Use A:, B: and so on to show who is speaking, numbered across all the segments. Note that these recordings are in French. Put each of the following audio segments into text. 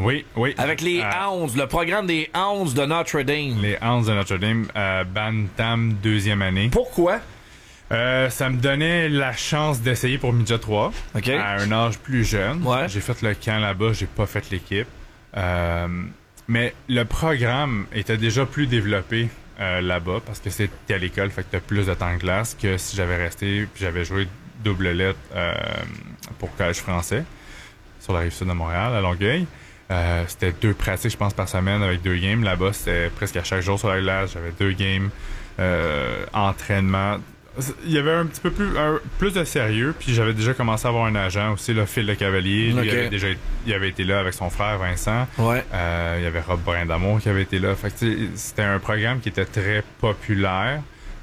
A: Oui, oui.
B: Avec les Hounds, le programme des Hounds de Notre-Dame.
A: Les Hounds de Notre-Dame, Bantam, 2e année.
B: Pourquoi?
A: Ça me donnait la chance d'essayer pour Midget 3 à un âge plus jeune.
B: Ouais.
A: J'ai fait le camp là-bas, j'ai pas fait l'équipe. Mais le programme était déjà plus développé là-bas parce que c'était à l'école, fait que t'as plus de temps de glace que si j'avais resté puis j'avais joué double lettre pour collège français sur la rive sud de Montréal, à Longueuil. C'était 2 pratiques, je pense, par semaine avec 2 games. Là-bas, c'était presque à chaque jour sur la glace. J'avais 2 games, entraînement. Il y avait un petit peu plus de sérieux, puis j'avais déjà commencé à avoir un agent aussi, là, Phil Le Cavalier. Lui, il avait été là avec son frère Vincent.
B: Ouais.
A: Il y avait Rob Brindamour qui avait été là. Fait que c'était un programme qui était très populaire.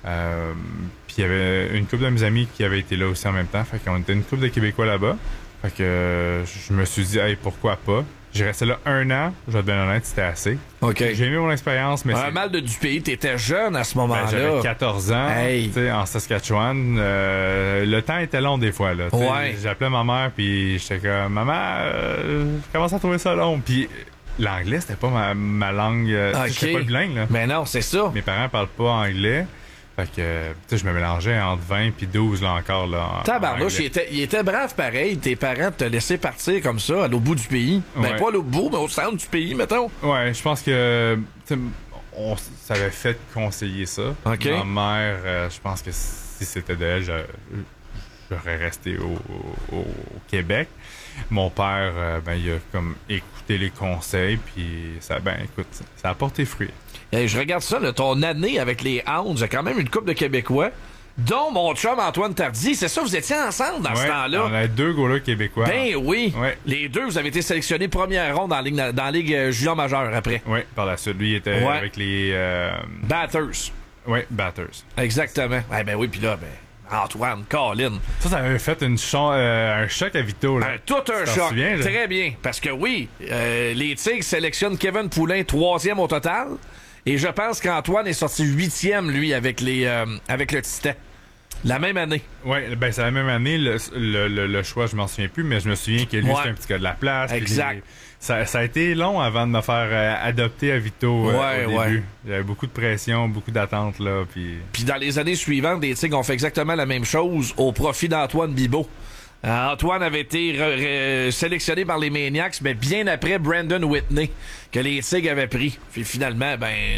A: Puis il y avait une couple de mes amis qui avaient été là aussi en même temps. Fait qu'on était une couple de Québécois là-bas. Fait que je me suis dit, hey, pourquoi pas? J'ai resté là 1 an, je vais être bien honnête, c'était assez.
B: OK.
A: J'ai aimé mon expérience, mais
B: Un mal de du pays, t'étais jeune à ce moment-là.
A: J'avais 14 ans, en Saskatchewan. Le temps était long des fois, là.
B: Ouais.
A: J'appelais ma mère, puis j'étais comme, maman, je commence à trouver ça long. Puis l'anglais, c'était pas ma langue. J'étais pas bilingue, là.
B: Mais non, c'est ça.
A: Mes parents parlent pas anglais. Fait que, tu sais, je me mélangeais entre 20 puis 12, là, encore, là.
B: Tabarnouche, il était brave pareil. Tes parents te laissaient partir comme ça, à l'autre bout du pays. Ben, pas à l'autre bout, mais au centre du pays, mettons.
A: Ouais, je pense que, on s'avait fait conseiller ça.
B: Okay.
A: Ma mère, je pense que si c'était de elle, j'aurais resté au Québec. Mon père, il a comme écouté les conseils, puis ça, écoute, ça a porté fruit.
B: Je regarde ça, là, ton année avec les Hounds, il y a quand même une couple de Québécois, dont mon chum Antoine Tardy. C'est ça, vous étiez ensemble dans ce temps-là?
A: On a 2 goalers québécois.
B: Ben oui.
A: Ouais.
B: Les 2, vous avez été sélectionnés première ronde dans la Ligue junior majeure après.
A: Oui, par la suite. Lui, il était avec les...
B: Batters.
A: Oui, Batters.
B: Exactement. Ben oui, puis là, Antoine, Colin.
A: Ça avait fait un choc à Vito. Là.
B: Tout un choc. Très bien. Parce que oui, les Tigres sélectionnent Kevin Poulin 3e au total. Et je pense qu'Antoine est sorti 8e, lui, avec le Titan. La même année.
A: Oui, c'est la même année. Le choix, je m'en souviens plus, mais je me souviens que lui, c'était un petit gars de la place.
B: Exact.
A: Ça a été long avant de me faire adopter à Vito au début. Il y avait beaucoup de pression, beaucoup d'attentes, là.
B: Puis dans les années suivantes, les Tigres ont fait exactement la même chose au profit d'Antoine Bibeau. Antoine avait été sélectionné par les Maniacs, mais bien après Brandon Whitney, que les Tigres avaient pris. Puis finalement,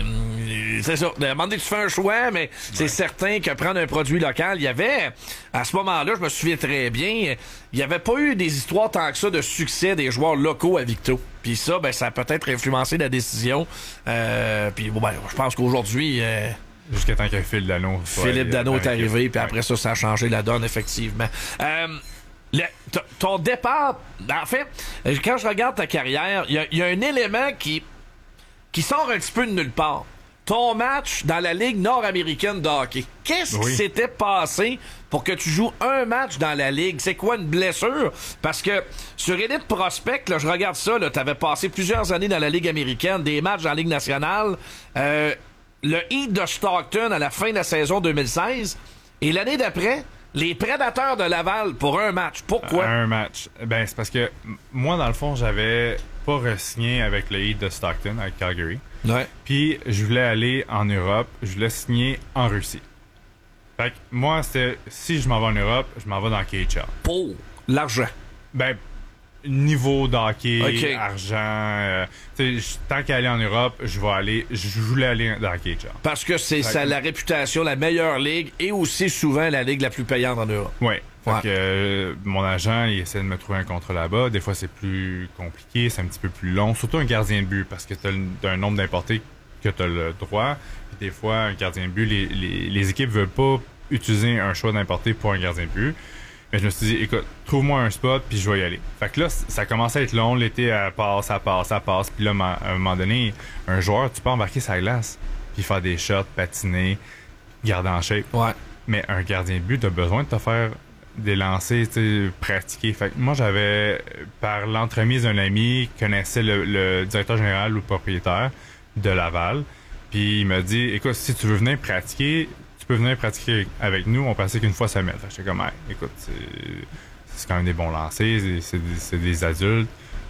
B: c'est ça. À un moment donné, tu fais un choix, mais c'est certain que prendre un produit local, il y avait, à ce moment-là, je me souviens très bien, il n'y avait pas eu des histoires tant que ça de succès des joueurs locaux à Victo. Puis ça, ça a peut-être influencé la décision. Puis je pense qu'aujourd'hui...
A: Jusqu'à temps que Philippe Dano
B: est arrivé, puis après ça a changé la donne, effectivement. Ton départ, en fait, quand je regarde ta carrière, il y a un élément qui sort un petit peu de nulle part. Ton match dans la Ligue nord-américaine de hockey. Qu'est-ce qui s'était passé pour que tu joues un match dans la Ligue? C'est quoi une blessure? Parce que sur Elite Prospect, là, je regarde ça, tu avais passé plusieurs années dans la Ligue américaine, des matchs dans la Ligue nationale. Le Heat de Stockton à la fin de la saison 2016. Et l'année d'après, les Prédateurs de Laval pour un match. Pourquoi?
A: Un match. C'est parce que moi, dans le fond, j'avais pas re-signé avec le Heat de Stockton, avec Calgary.
B: Ouais.
A: Puis, je voulais aller en Europe. Je voulais signer en Russie. Fait que moi, c'était, si je m'en vais en Europe, je m'en vais dans KHL.
B: Pour l'argent.
A: Niveau d'hockey, argent. Tant qu'à aller en Europe, je voulais aller dans KHL.
B: Parce que c'est la réputation, la meilleure ligue et aussi souvent la ligue la plus payante en Europe.
A: Oui. Fait que mon agent, il essaie de me trouver un contrat là-bas. Des fois, c'est plus compliqué, c'est un petit peu plus long. Surtout un gardien de but, parce que t'as un nombre d'importés que t'as le droit. Puis des fois, un gardien de but, les équipes veulent pas utiliser un choix d'importé pour un gardien de but. Mais je me suis dit, écoute, trouve-moi un spot, puis je vais y aller. Fait que là, ça commençait à être long. L'été, ça passe. Puis là, à un moment donné, un joueur, tu peux embarquer sa glace, puis faire des shots, patiner, garder en shape.
B: Ouais.
A: Mais un gardien de but, t'as besoin de te faire des lancers, pratiquer. Fait que moi, j'avais, par l'entremise d'un ami, connaissait le directeur général ou le propriétaire de Laval. Puis il m'a dit, écoute, si tu veux venir pratiquer, tu peux venir pratiquer avec nous, on pratique une fois semaine. Fait que j'étais comme, écoute, c'est quand même des bons lancers, c'est des adultes.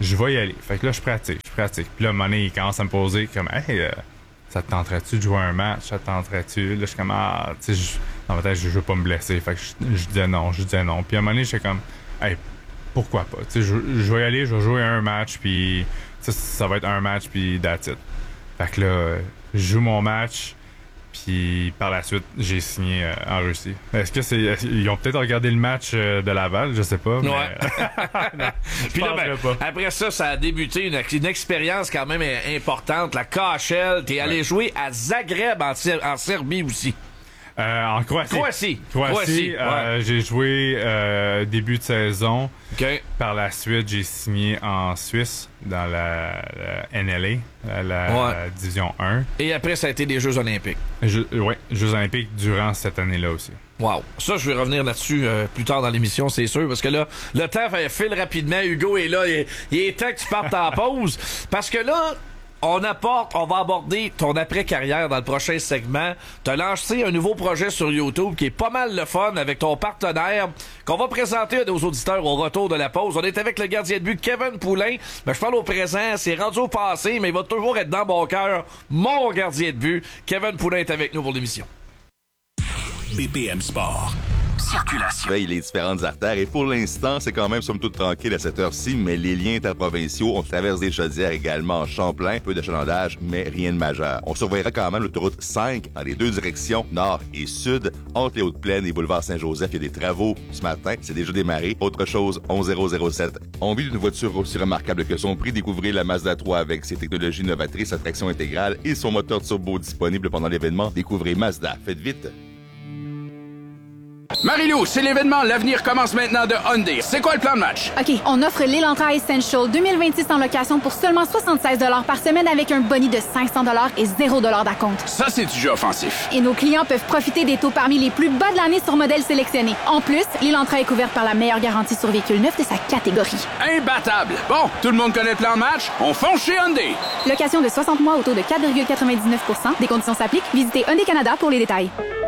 A: je vais y aller. Fait que là, je pratique. Puis là, à un moment donné, il commence à me poser comme, hey, ça te tenterait-tu de jouer un match? Ça te tenterait-tu? Là, je suis comme, tu sais, dans ma tête, je veux pas me blesser. Fait que je disais non. Puis à un moment donné, j'étais comme, hey, pourquoi pas? Tu sais, je vais y aller, je vais jouer un match, puis ça va être un match, puis that's it. Fait que là, je joue mon match, puis par la suite, j'ai signé en Russie. Est-ce que ils ont peut-être regardé le match de Laval? Je sais pas. Mais...
B: Ouais.
A: non,
B: puis là, après ça a débuté une expérience quand même importante. La KHL, t'es allé jouer à Zagreb en Serbie aussi.
A: En Croatie.
B: Croatie.
A: J'ai joué début de saison.
B: Okay.
A: Par la suite, j'ai signé en Suisse dans la NLA, la Division 1.
B: Et après, ça a été des Jeux olympiques.
A: Oui, Jeux olympiques durant cette année-là aussi.
B: Wow. Ça, je vais revenir là-dessus plus tard dans l'émission, c'est sûr, parce que là, le temps file rapidement. Hugo est là. Il est temps que tu partes en pause. Parce que là, on va aborder ton après-carrière dans le prochain segment. T'as lancé un nouveau projet sur YouTube qui est pas mal le fun avec ton partenaire qu'on va présenter à nos auditeurs au retour de la pause. On est avec le gardien de but Kevin Poulin. Mais je parle au présent, c'est rendu au passé, mais il va toujours être dans mon cœur, mon gardien de but. Kevin Poulin est avec nous pour l'émission.
C: BPM Sport. Circulation.
D: Veille les différentes artères et pour l'instant, c'est quand même somme toute tranquille à cette heure-ci, mais les liens interprovinciaux, on traverse des chaudières également en Champlain, peu d'achalandage, mais rien de majeur. On surveillera quand même l'autoroute 5 dans les deux directions, nord et sud, entre les Hautes-Plaines et boulevard Saint-Joseph. Il y a des travaux ce matin, c'est déjà démarré. Autre chose, 11007. Envie d'une voiture aussi remarquable que son prix, découvrez la Mazda 3 avec ses technologies novatrices, sa traction intégrale et son moteur turbo disponible pendant l'événement. Découvrez Mazda. Faites vite.
E: Marie-Lou, c'est l'événement. L'avenir commence maintenant de Hyundai. C'est quoi le plan de match?
F: OK, on offre l'Elantra Essential 2026 en location pour seulement 76 $ par semaine avec un boni de 500 $ et 0 $ d'acompte.
E: Ça, c'est du jeu offensif.
F: Et nos clients peuvent profiter des taux parmi les plus bas de l'année sur modèles sélectionnés. En plus, l'Elantra est couverte par la meilleure garantie sur véhicule neuf de sa catégorie.
E: Imbattable! Bon, tout le monde connaît le plan de match? On fonce chez Hyundai!
F: Location de 60 mois au taux de 4,99 %. Des conditions s'appliquent. Visitez Hyundai Canada pour les détails.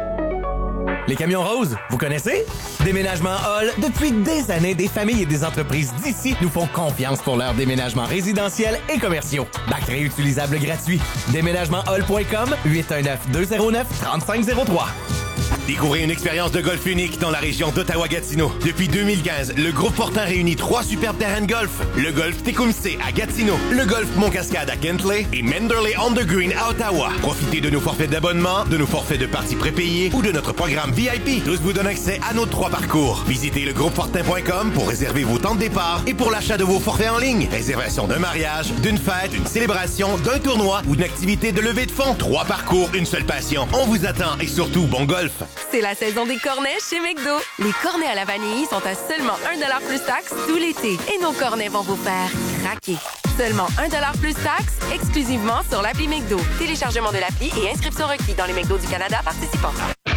G: Les camions roses, vous connaissez? Déménagement Hall, depuis des années, des familles et des entreprises d'ici nous font confiance pour leurs déménagements résidentiels et commerciaux. Bac réutilisable gratuit. Déménagementhall.com, 819-209-3503.
C: Découvrez une expérience de golf unique dans la région d'Ottawa-Gatineau. Depuis 2015, le groupe Fortin réunit 3 superbes terrains de golf. Le golf Tecumseh à Gatineau, le golf Montcascade à Kentley et Manderley on the Green à Ottawa. Profitez de nos forfaits d'abonnement, de nos forfaits de parties prépayées ou de notre programme VIP. Tous vous donnent accès à nos 3 parcours. Visitez le groupefortin.com pour réserver vos temps de départ et pour l'achat de vos forfaits en ligne. Réservation d'un mariage, d'une fête, d'une célébration, d'un tournoi ou d'une activité de levée de fonds. 3 parcours, une seule passion. On vous attend et surtout, bon golf.
H: C'est la saison des cornets chez McDo. Les cornets à la vanille sont à seulement 1 $ plus taxe tout l'été. Et nos cornets vont vous faire craquer. Seulement 1 $ plus taxe, exclusivement sur l'appli McDo. Téléchargement de l'appli et inscription requis dans les McDo du Canada participants.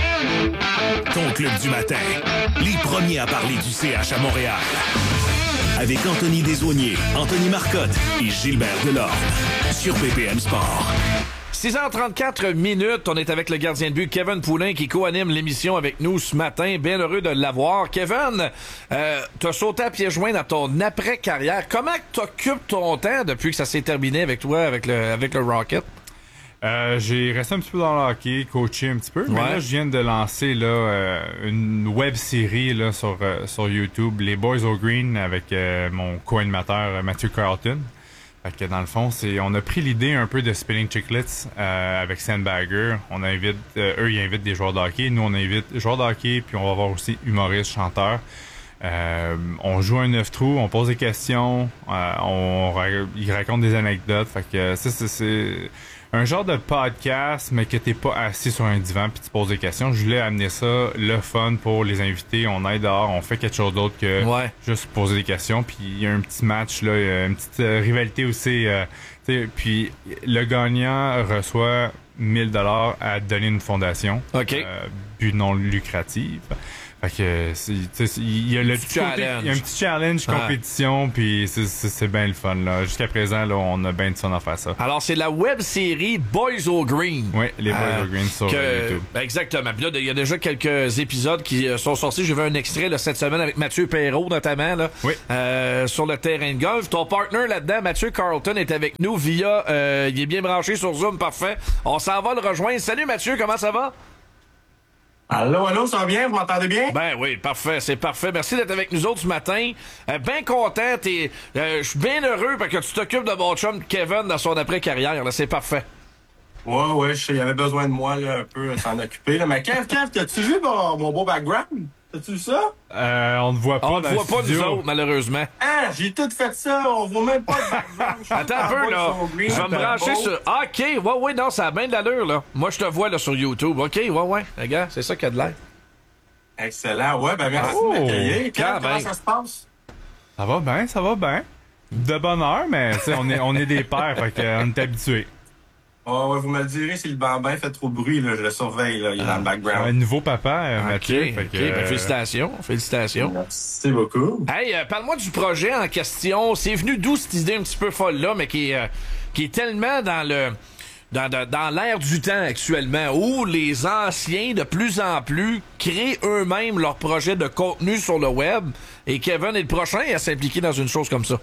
C: Ton club du matin. Les premiers à parler du CH à Montréal. Avec Anthony Desaulniers, Anthony Marcotte et Gilbert Delorme. Sur BPM Sport.
B: 6h34 minutes, on est avec le gardien de but Kevin Poulin qui co-anime l'émission avec nous ce matin. Bien heureux de l'avoir. Kevin, t'as sauté à pieds joints dans ton après-carrière. Comment t'occupes ton temps depuis que ça s'est terminé avec toi, avec le Rocket?
A: J'ai resté un petit peu dans le hockey, coaché un petit peu. Mais là, je viens de lancer là une web-série là sur YouTube, Les Boys au Green, avec mon co-animateur Mathieu Carlton. Fait que dans le fond, on a pris l'idée un peu de Spilling Chicklets avec Sandbagger. On invite, eux, ils invitent des joueurs de hockey. Nous, on invite joueurs de hockey, puis on va avoir aussi humoristes, chanteurs. On joue un 9 trous, on pose des questions, ils racontent des anecdotes. Fait que c'est un genre de podcast, mais que t'es pas assis sur un divan puis tu poses des questions. Je voulais amener ça, le fun pour les invités. On aille dehors, on fait quelque chose d'autre que juste poser des questions. Puis il y a un petit match, là, une petite rivalité aussi. Puis le gagnant reçoit 1000 $ à donner une fondation.
B: OK.
A: But non lucratif. Fait que il y a le petit côté, il y a un petit challenge compétition, puis c'est bien le fun là. Jusqu'à présent là, on a bien de fun à faire ça.
B: Alors c'est la web série Boys au Green.
A: Oui, les Boys au Green sur YouTube.
B: Exactement. Puis là, il y a déjà quelques épisodes qui sont sortis. J'ai vu un extrait là, cette semaine avec Mathieu Perrault notamment là, sur le terrain de golf. Ton partner là-dedans, Mathieu Carlton, est avec nous via. Il est bien branché sur Zoom, parfait. On s'en va le rejoindre. Salut Mathieu, comment ça va?
I: Allô, ça va bien? Vous m'entendez bien?
B: Ben oui, parfait, c'est parfait. Merci d'être avec nous autres ce matin. Bien content. Je suis bien heureux parce que tu t'occupes de mon chum Kevin dans son après-carrière. Là, c'est parfait.
I: Ouais, il avait besoin de moi là, un peu s'en occuper. Là. Mais Kev, t'as-tu vu mon beau background? T'as-tu vu ça?
A: On ne voit pas.
B: On ne voit pas nous autres, malheureusement.
I: Ah, j'ai tout fait ça. On voit même pas le background.
B: Attends un peu, là. Je vais me brancher sur... Ah, OK, ouais, non, ça a bien de l'allure, là. Moi, je te vois, là, sur YouTube. OK, ouais. Regarde, c'est ça qu'il y a de l'air.
I: Excellent. Ouais, ben merci de m'accueillir. Comment ça se passe?
A: Ça va bien. De bonne heure, mais on est des pères, fait qu'on est habitués.
I: Ouais, vous me le direz si le bambin fait trop de bruit, là, je le surveille, là, il est dans le background.
A: Un nouveau papa, Mathieu.
B: Ben, félicitations.
I: Merci beaucoup.
B: Hey, parle-moi du projet en question. C'est venu d'où cette idée un petit peu folle-là, mais qui est tellement dans l'air du temps actuellement, où les anciens, de plus en plus, créent eux-mêmes leur projet de contenu sur le web, et Kevin est le prochain à s'impliquer dans une chose comme ça.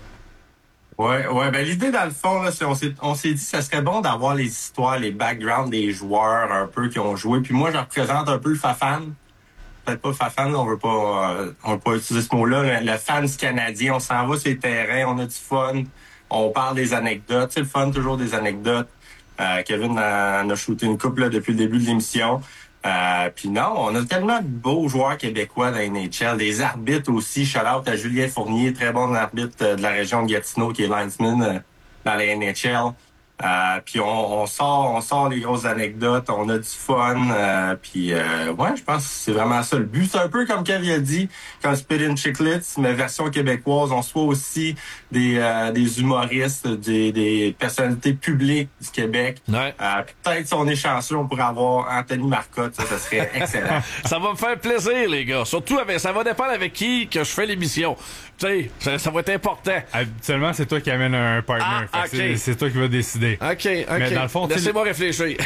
I: Ouais, ben l'idée dans le fond là, c'est on s'est dit ça serait bon d'avoir les histoires, les backgrounds des joueurs un peu qui ont joué. Puis moi je représente un peu le Fafan. Peut-être pas Fafan, on veut pas utiliser ce mot-là, mais le fans canadien, on s'en va sur les terrains, on a du fun, on parle des anecdotes, c'est le fun toujours des anecdotes. Kevin en a shooté une couple là, depuis le début de l'émission. Puis non, on a tellement de beaux joueurs québécois dans la NHL, des arbitres aussi. Shout-out à Julien Fournier, très bon arbitre de la région de Gatineau qui est linesman dans la NHL. Puis on sort les grosses anecdotes, on a du fun. Puis je pense que c'est vraiment ça le but. C'est un peu comme Kev a dit, comme Spit and Chiclets, mais version québécoise. On soit aussi des humoristes, des personnalités publiques du Québec.
B: Ouais.
I: Peut-être si on est chanceux, on pourrait avoir Anthony Marcotte. Ça serait excellent.
B: Ça va me faire plaisir, les gars. Surtout, ça va dépendre avec qui que je fais l'émission. Tu sais, ça va être important.
A: Habituellement, c'est toi qui amène un partner.
B: Okay.
A: C'est toi qui vas décider.
B: OK.
A: Mais dans le fond,
B: laissez-moi réfléchir.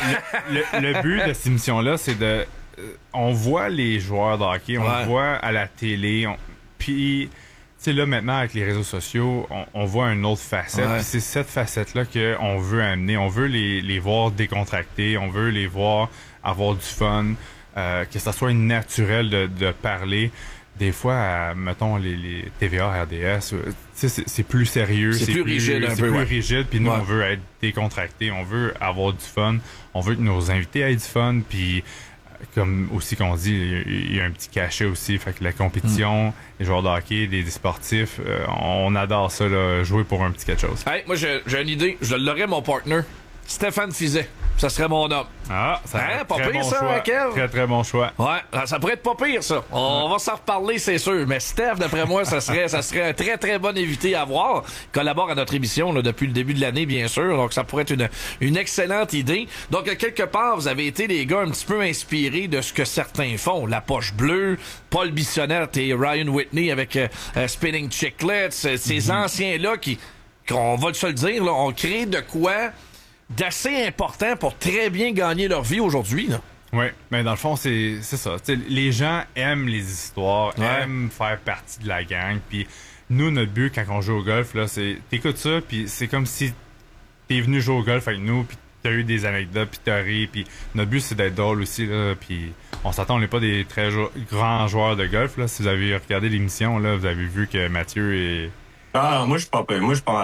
A: Le but de cette émission-là, c'est de... on voit les joueurs de hockey, on voit à la télé, puis... Tu sais, là, maintenant, avec les réseaux sociaux, on voit une autre facette. Puis c'est cette facette-là qu'on veut amener. On veut les voir décontractés. On veut les voir avoir du fun. Que ça soit naturel de parler. Des fois, mettons, les TVA, RDS, c'est plus sérieux.
B: C'est plus rigide un peu.
A: C'est plus rigide. Puis nous, on veut être décontractés. On veut avoir du fun. On veut que nos invités aient du fun. Puis... comme aussi qu'on dit, il y a un petit cachet aussi. Fait que la compétition, les joueurs de hockey, des sportifs, on adore ça, là, jouer pour un petit quelque chose.
B: Hey, moi, j'ai une idée. Je l'aurais, mon partner. Stéphane Fizet. Ça serait mon homme.
A: Ah, ça
B: pas
A: très
B: pire,
A: bon
B: ça,
A: choix.
B: Kev?
A: Très, très bon choix.
B: Ouais, ça pourrait être pas pire, ça. On va s'en reparler, c'est sûr. Mais Steph, d'après moi, ça serait un très, très bon invité à voir. Il collabore à notre émission là, depuis le début de l'année, bien sûr. Donc, ça pourrait être une excellente idée. Donc, quelque part, vous avez été, les gars, un petit peu inspirés de ce que certains font. La Poche Bleue, Paul Bissonnette et Ryan Whitney avec Spinning Chiclets. Ces anciens-là qui, on va se le dire, là, ont créé de quoi d'assez important pour très bien gagner leur vie aujourd'hui, là.
A: Oui, mais dans le fond, c'est ça. T'sais, les gens aiment les histoires, aiment faire partie de la gang. Puis nous, notre but quand on joue au golf, là, c'est t'écoutes ça, puis c'est comme si t'es venu jouer au golf avec nous, puis t'as eu des anecdotes, puis t'as ri. Puis notre but, c'est d'être drôle aussi, là. Puis on s'attend, on n'est pas des très grands joueurs de golf, là. Si vous avez regardé l'émission, là, vous avez vu que Mathieu est...
I: Ah, moi, je suis pas payé. Moi, je suis pas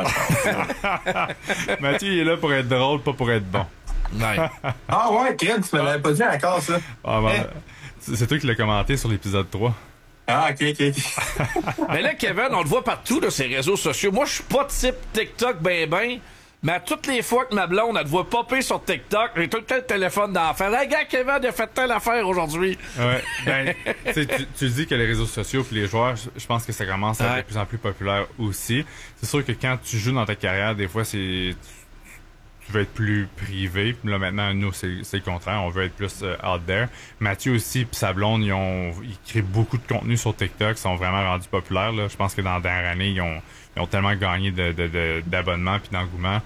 I: mal.
A: Mathieu, il est là pour être drôle, pas pour être bon.
B: Ouais.
I: Ah ouais, Kred, tu me l'avais pas dit encore, ça.
A: Ah, ben, c'est toi qui l'as commenté sur l'épisode 3.
I: Ah, ok.
B: Mais là, Kevin, on le voit partout, là, ces réseaux sociaux. Moi, je suis pas type TikTok ben, mais à toutes les fois que ma blonde, elle te voit popper sur TikTok, j'ai tout le temps le téléphone d'enfer. Hey, gars, Kevin, il a fait telle affaire aujourd'hui.
A: Ouais, ben, tu dis que les réseaux sociaux puis les joueurs, je pense que ça commence à être de plus en plus populaire aussi. C'est sûr que quand tu joues dans ta carrière, des fois, tu tu veux être plus privé. Là, maintenant, nous, c'est le contraire. On veut être plus out there. Mathieu aussi, puis sa blonde, ils créent beaucoup de contenu sur TikTok. Ils sont vraiment rendus populaires. Là. Je pense que dans la dernière année, ils ont tellement gagné d'abonnements puis d'engouement.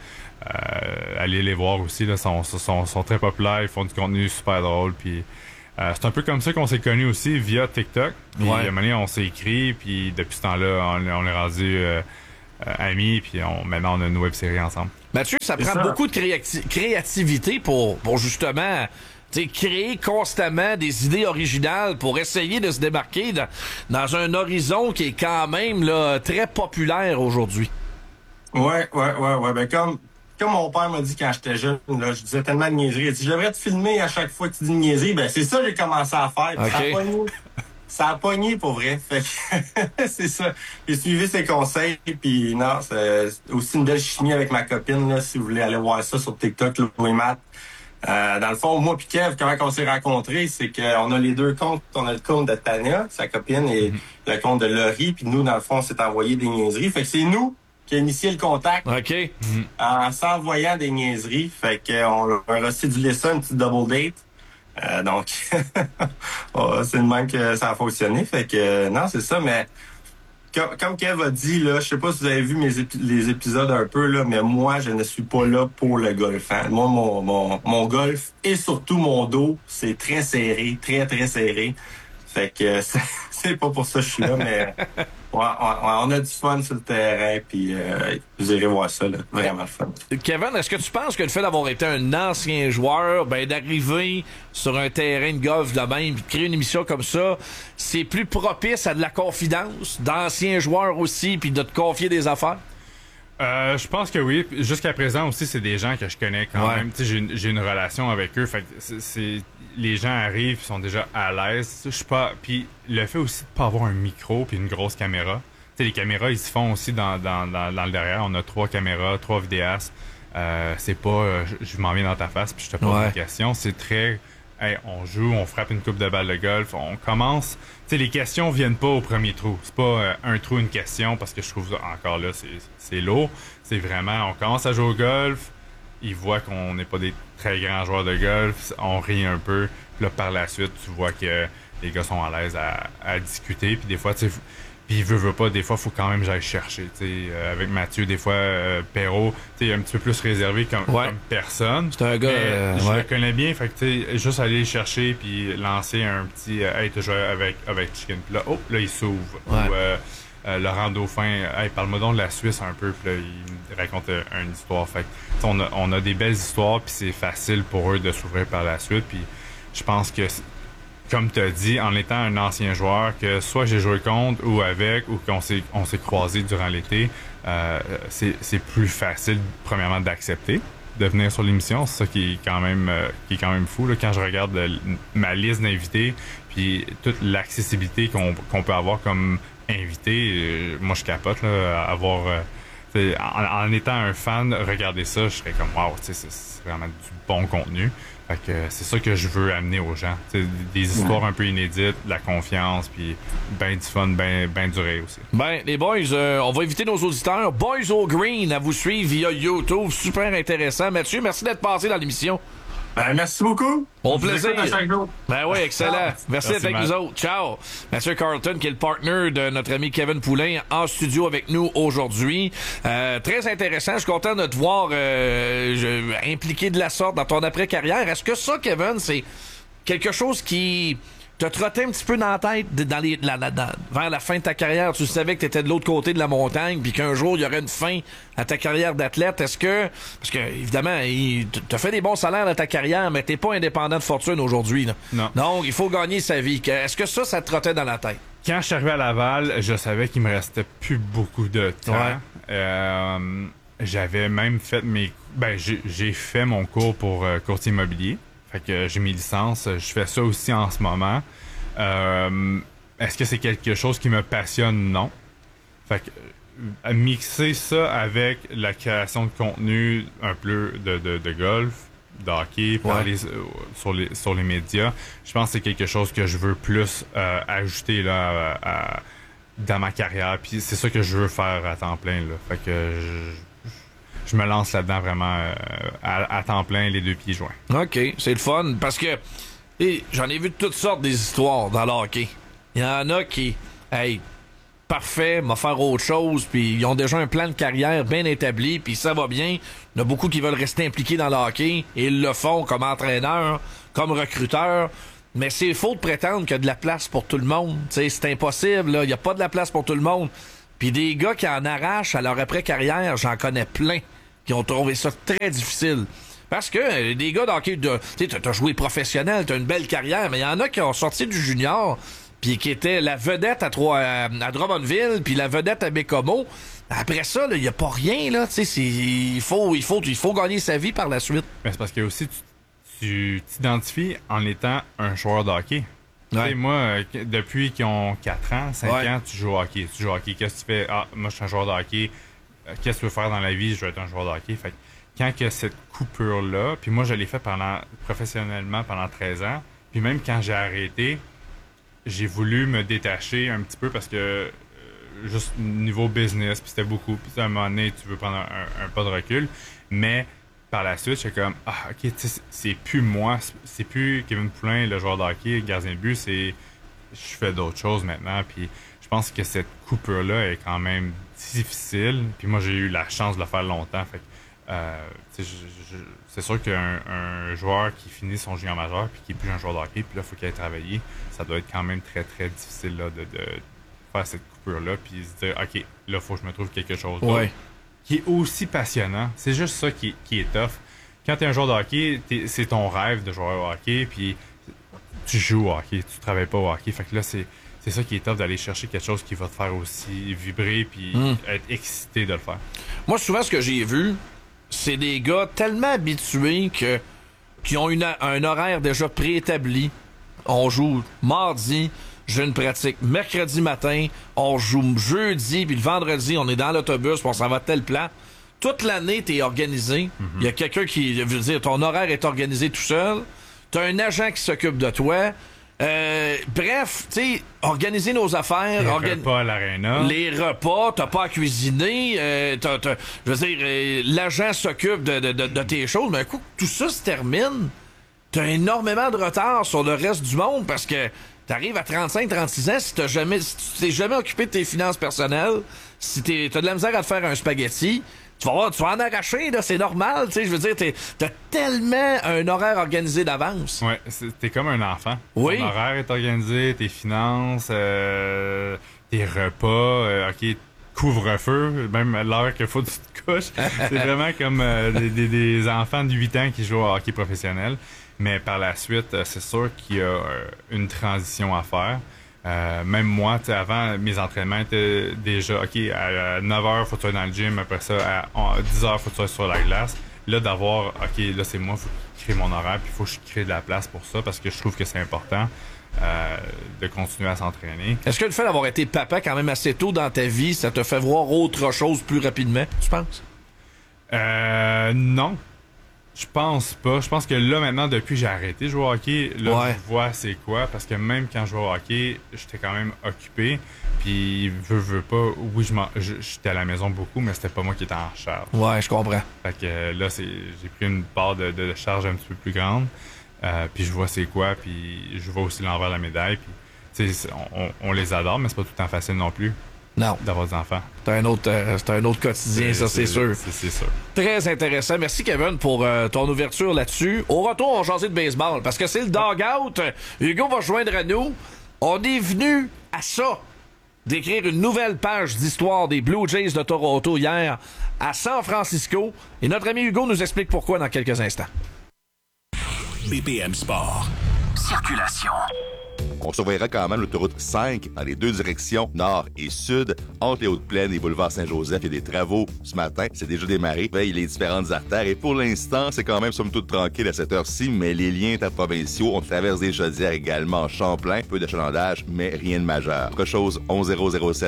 A: Allez les voir aussi. Là, sont très populaires. Ils font du contenu super drôle. Puis c'est un peu comme ça qu'on s'est connus aussi via TikTok. Puis, à un moment donné, on s'est écrit. Puis depuis ce temps-là, on est rendu amis. Puis maintenant, on a une web série ensemble.
B: Mathieu, ça prend beaucoup de créativité pour justement créer constamment des idées originales pour essayer de se démarquer dans un horizon qui est quand même là, très populaire aujourd'hui.
I: Ouais. Ben comme mon père m'a dit quand j'étais jeune, là, je disais tellement de niaiseries. Il a dit, je devrais te filmer à chaque fois que tu dis une niaiserie. Ben, c'est ça que j'ai commencé à faire. Okay. Ça a pogné pour vrai. Fait que c'est ça. J'ai suivi ses conseils. Puis non, c'est aussi une belle chimie avec ma copine. Là, si vous voulez aller voir ça sur TikTok, Louis Matt. Dans le fond, moi puis Kev, comment on s'est rencontrés, c'est qu'on a les deux comptes. On a le compte de Tania, sa copine, et le compte de Laurie. Puis nous, dans le fond, on s'est envoyé des niaiseries. Fait que c'est nous qui a initié le contact en s'envoyant des niaiseries. Fait qu'on a recidulé ça, une petite double date. Donc, c'est le même que ça a fonctionné. Fait que non, c'est ça, mais comme Kev a dit, là, je sais pas si vous avez vu les épisodes un peu, là, mais moi, je ne suis pas là pour le golf. Hein. Moi, mon golf et surtout mon dos, c'est très serré, très, très serré. Fait que c'est pas pour ça que je suis là, mais on a du fun sur le terrain, puis vous irez voir ça, là, vraiment fun.
B: Kevin, est-ce que tu penses que le fait d'avoir été un ancien joueur, d'arriver sur un terrain de golf de même, puis de créer une émission comme ça, c'est plus propice à de la confidence d'anciens joueurs aussi, puis de te confier des affaires?
A: Je pense que oui. Jusqu'à présent aussi, c'est des gens que je connais quand même. Tu sais, j'ai une relation avec eux. Fait que les gens arrivent, ils sont déjà à l'aise. Je suis pas. Puis le fait aussi de pas avoir un micro puis une grosse caméra. Tu sais, les caméras, ils se font aussi dans le derrière. On a 3 caméras, 3 vidéastes. C'est pas, je m'en viens dans ta face puis je te pose une question. C'est très, on joue, on frappe une coupe de balle de golf, on commence. Tu sais, les questions viennent pas au premier trou. C'est pas un trou, une question, parce que je trouve ça, encore là, c'est lourd. C'est vraiment, on commence à jouer au golf, ils voient qu'on n'est pas des très grands joueurs de golf, on rit un peu. Puis là, par la suite, tu vois que les gars sont à l'aise à discuter. Puis des fois, tu sais, puis veut pas, des fois, faut quand même j'aille chercher. Tu sais, avec Mathieu, des fois, Perrault, tu sais, un petit peu plus réservé comme personne.
B: C'est un gars,
A: je le connais bien, fait que tu sais, juste aller le chercher puis lancer un petit, hey, tu joues avec Chicken. Puis là, là, il s'ouvre. Ou Laurent Dauphin, hey, parle-moi donc de la Suisse un peu. Puis là, il raconte une histoire. Fait que on a des belles histoires, puis c'est facile pour eux de s'ouvrir par la suite. Puis je pense que, comme tu as dit, en étant un ancien joueur, que soit j'ai joué contre ou avec, ou qu'on s'est croisé durant l'été, c'est plus facile, premièrement, d'accepter de venir sur l'émission. C'est ça qui est quand même fou. Là, quand je regarde ma liste d'invités, puis toute l'accessibilité qu'on peut avoir comme invité, moi je capote là, avoir en étant un fan, regarder ça, je serais comme wow, c'est vraiment du bon contenu. Fait que c'est ça que je veux amener aux gens. T'sais, des histoires un peu inédites, de la confiance, puis ben du fun, ben duré aussi.
B: Ben, les boys, on va inviter nos auditeurs, Boys au Green, à vous suivre via YouTube. Super intéressant. Mathieu, merci d'être passé dans l'émission.
I: Ben, merci beaucoup.
B: Au plaisir. Ben oui, excellent. Merci d'être avec nous autres. Ciao. Mathieu Carlton, qui est le partner de notre ami Kevin Poulin, en studio avec nous aujourd'hui. Très intéressant. Je suis content de te voir impliqué de la sorte dans ton après-carrière. Est-ce que ça, Kevin, c'est quelque chose qui te trottait un petit peu dans la tête vers la fin de ta carrière? Tu savais que tu étais de l'autre côté de la montagne, puis qu'un jour, il y aurait une fin à ta carrière d'athlète. Est-ce que... Parce que, évidemment, t'as fait des bons salaires dans ta carrière, mais t'es pas indépendant de fortune aujourd'hui. Là.
A: Non.
B: Donc, il faut gagner sa vie. Est-ce que ça te trottait dans la tête?
A: Quand je suis arrivé à Laval, je savais qu'il me restait plus beaucoup de temps. J'avais même fait j'ai fait mon cours pour courtier immobilier. Fait que j'ai mes licences. Je fais ça aussi en ce moment. Est-ce que c'est quelque chose qui me passionne? Non. Fait que mixer ça avec la création de contenu un peu de golf, de hockey, parler sur les médias, je pense que c'est quelque chose que je veux plus ajouter là dans ma carrière. Puis c'est ça que je veux faire à temps plein. Là. Fait que je me lance là-dedans vraiment à temps plein, les 2 pieds joints.
B: OK, c'est le fun, parce que j'en ai vu de toutes sortes des histoires dans le hockey. Il y en a qui, parfait, m'a faire autre chose, puis ils ont déjà un plan de carrière bien établi, puis ça va bien. Il y en a beaucoup qui veulent rester impliqués dans le hockey, et ils le font comme entraîneur, comme recruteur. Mais c'est faux de prétendre qu'il y a de la place pour tout le monde. T'sais, c'est impossible, là. Il n'y a pas de la place pour tout le monde. Puis des gars qui en arrachent à leur après-carrière, j'en connais plein, qui ont trouvé ça très difficile. Parce que des gars d'hockey, t'as joué professionnel, t'as une belle carrière, mais il y en a qui ont sorti du junior, puis qui étaient la vedette à Drummondville, puis la vedette à Bécomo. Après ça, il n'y a pas rien, là. Il faut gagner sa vie par la suite.
A: Mais c'est parce que aussi, tu t'identifies en étant un joueur de hockey. Ouais. Moi, depuis qu'ils ont 4 ans, 5 ans, tu joues au hockey. Qu'est-ce que tu fais? Ah, moi, je suis un joueur de hockey. Qu'est-ce que tu veux faire dans la vie? Je veux être un joueur de hockey. Fait que quand il y a cette coupure-là, puis moi, je l'ai fait professionnellement pendant 13 ans, puis même quand j'ai arrêté, j'ai voulu me détacher un petit peu parce que juste niveau business, puis c'était beaucoup. Puis à un moment donné, tu veux prendre un pas de recul. Mais par la suite, j'étais comme, OK, c'est plus moi. C'est plus Kevin Poulin, le joueur de hockey, gardien de but. Je fais d'autres choses maintenant. Puis je pense que cette coupure-là est quand même difficile. Puis moi, j'ai eu la chance de le faire longtemps. Fait que, c'est sûr qu'un joueur qui finit son junior majeur puis qui n'est plus un joueur de hockey, puis là, il faut qu'il aille travailler, ça doit être quand même très, très difficile là, de faire cette coupure-là puis se dire, OK, là, il faut que je me trouve quelque chose d'autre. Ouais. Qui est aussi passionnant. C'est juste ça qui est tough. Quand tu es un joueur de hockey, c'est ton rêve de jouer au hockey, puis tu joues au hockey, tu travailles pas au hockey. Fait que là, c'est ça qui est tough, d'aller chercher quelque chose qui va te faire aussi vibrer puis être excité de le faire.
B: Moi, souvent, ce que j'ai vu, c'est des gars tellement habitués qui ont un horaire déjà préétabli. On joue mardi, j'ai une pratique mercredi matin, on joue jeudi, puis le vendredi, on est dans l'autobus, puis on s'en va à tel plan. Toute l'année, t'es organisé. Il y a quelqu'un qui veut dire, ton horaire est organisé tout seul. T'as un agent qui s'occupe de toi. Bref, tu sais, organiser nos affaires.
A: Les repas à l'aréna.
B: Les repas, t'as pas à cuisiner. Je veux dire, l'agent s'occupe de tes choses. Mais un coup que tout ça se termine, t'as énormément de retard sur le reste du monde parce que t'arrives à 35-36 ans, si tu t'es jamais occupé de tes finances personnelles, si t'as de la misère à te faire un spaghetti, tu vas en arracher, là, c'est normal, tu sais, je veux dire, t'as tellement un horaire organisé d'avance.
A: Ouais, t'es comme un enfant.
B: Oui.
A: Ton horaire est organisé, tes finances, tes repas, OK, couvre-feu, même à l'heure qu'il faut que tu te couches. C'est vraiment comme des enfants de 8 ans qui jouent au hockey professionnel. Mais par la suite, c'est sûr qu'il y a une transition à faire. Même moi, avant, mes entraînements étaient déjà, OK, à 9h, faut que tu sois dans le gym. Après ça, à 10h, faut que tu sois sur la glace. Là, d'avoir, OK, là, c'est moi, il faut que je crée mon horaire, puis il faut que je crée de la place pour ça, parce que je trouve que c'est important de continuer à s'entraîner.
B: Est-ce que le fait d'avoir été papa quand même assez tôt dans ta vie, ça te fait voir autre chose plus rapidement, tu penses?
A: Non. Je pense pas. Je pense que là, maintenant, depuis que j'ai arrêté de jouer au hockey, là, je vois c'est quoi. Parce que même quand je jouais au hockey, j'étais quand même occupé. Puis, veux pas, oui, j'étais à la maison beaucoup, mais c'était pas moi qui étais en charge.
B: Ouais, je comprends.
A: Fait que là, j'ai pris une part de charge un petit peu plus grande. Puis, je vois c'est quoi. Puis, je vois aussi l'envers de la médaille. Puis, tu sais, on les adore, mais c'est pas tout le temps facile non plus.
B: Non.
A: D'avoir des enfants.
B: C'est un autre quotidien, ça, c'est sûr.
A: C'est sûr.
B: Très intéressant. Merci, Kevin, pour ton ouverture là-dessus. Au retour, on va jaser de baseball, parce que c'est le dog-out. Hugo va joindre à nous. On est venu à ça, d'écrire une nouvelle page d'histoire des Blue Jays de Toronto hier à San Francisco. Et notre ami Hugo nous explique pourquoi dans quelques instants.
C: BPM Sport. Circulation.
D: On surveillera quand même l'autoroute 5 dans les 2 directions, nord et sud. Entre les Hautes-Plaines et boulevard Saint-Joseph, il y a des travaux ce matin. C'est déjà démarré. Veille les différentes artères. Et pour l'instant, c'est quand même somme toute tranquille à cette heure-ci, mais les liens interprovinciaux, on traverse des chaudières également en Champlain. Peu d'achalandage, mais rien de majeur. Autre chose, 11007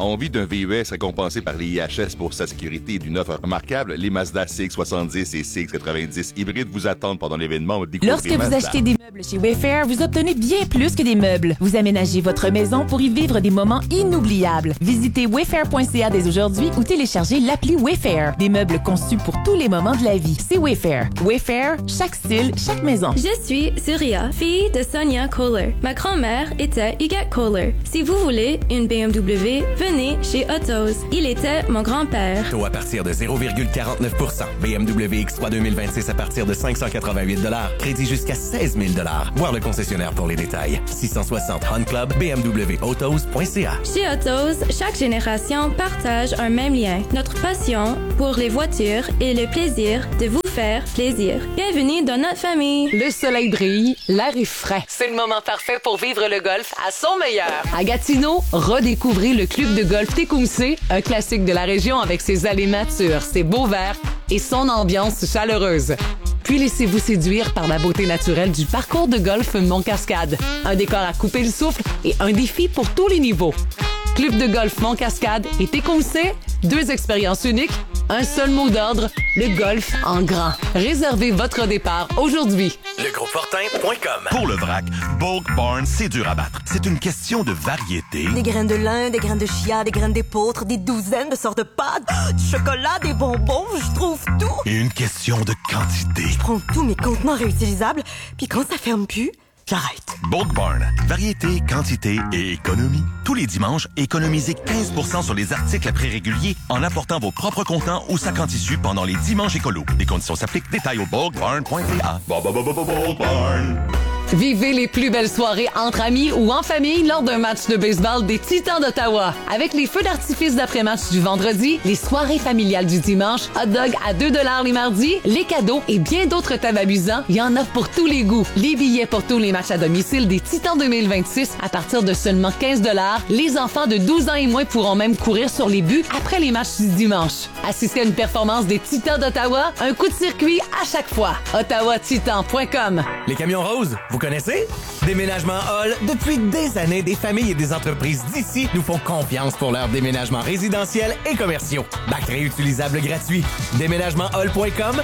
D: Envie d'un VUS récompensé par les IHS pour sa sécurité et d'une offre remarquable? Les Mazda CX-70 et CX-90 hybrides vous attendent pendant l'événement.
J: Lorsque vous achetez des meubles chez Wayfair, vous obtenez bien plus que des meubles. Vous aménagez votre maison pour y vivre des moments inoubliables. Visitez wayfair.ca dès aujourd'hui ou téléchargez l'appli Wayfair. Des meubles conçus pour tous les moments de la vie. C'est Wayfair. Wayfair, chaque style, chaque maison.
K: Je suis Surya, fille de Sonia Kohler. Ma grand-mère était Huguette Kohler. Si vous voulez une BMW, venez chez Autos. Il était mon grand-père.
G: Taux à partir de 0,49%. BMW X3 2026 à partir de 588 $. Crédit jusqu'à 16 000 $. Voir le concessionnaire pour les détails. 660 Hunt Club, bmwautos.ca.
K: Chez Autos, chaque génération partage un même lien. Notre passion pour les voitures et le plaisir de vous faire plaisir. Bienvenue dans notre famille.
L: Le soleil brille, l'air est frais. C'est le moment parfait pour vivre le golf à son meilleur. À Gatineau, redécouvrez le club de golf Tecumseh, un classique de la région avec ses allées matures, ses beaux verts et son ambiance chaleureuse. Puis laissez-vous séduire par la beauté naturelle du parcours de golf Mont-Cascade. Un décor à couper le souffle et un défi pour tous les niveaux. Club de golf Mont-Cascade et Tecumseh, 2 expériences uniques, un seul mot d'ordre, le golf en grand. Réservez votre départ aujourd'hui.
C: Legroupefortin.com. Pour le vrac, Bulk Barn, c'est dur à battre. C'est une question de variété.
M: Des graines de lin, des graines de chia, des graines d'épeautre, des douzaines de sortes de pâtes, du chocolat, des bonbons, je trouve tout.
C: Et une question de quantité.
M: Je prends tous mes contenants réutilisables, puis quand ça ferme plus, j'arrête.
C: Bulk Barn. Variété, quantité et économie. Tous les dimanches, économisez 15% sur les articles à prix régulier en apportant vos propres contenants ou sacs en tissu pendant les dimanches écolos. Les conditions s'appliquent. Détails au bulkbarn.ca. Bulk Barn.
L: Vivez les plus belles soirées entre amis ou en famille lors d'un match de baseball des Titans d'Ottawa. Avec les feux d'artifice d'après-match du vendredi, les soirées familiales du dimanche, hot dog à 2 $ les mardis, les cadeaux et bien d'autres thèmes amusants, il y en a pour tous les goûts. Les billets pour tous les matchs à domicile des Titans 2026 à partir de seulement 15 $. Les enfants de 12 ans et moins pourront même courir sur les buts après les matchs du dimanche. Assistez à une performance des Titans d'Ottawa, un coup de circuit à chaque fois. ottawatitan.com.
G: Les camions roses, vous connaissez? Déménagement Hall, depuis des années, des familles et des entreprises d'ici nous font confiance pour leurs déménagements résidentiels et commerciaux. Bac réutilisable gratuit. Déménagementhall.com,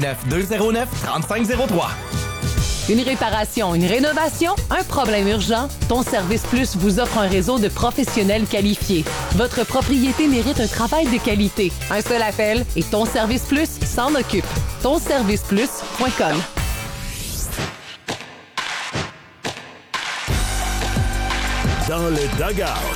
G: 819-209-3503.
L: Une réparation, une rénovation, un problème urgent? Ton Service Plus vous offre un réseau de professionnels qualifiés. Votre propriété mérite un travail de qualité. Un seul appel et Ton Service Plus s'en occupe. Tonserviceplus.com.
C: Dans le dugout.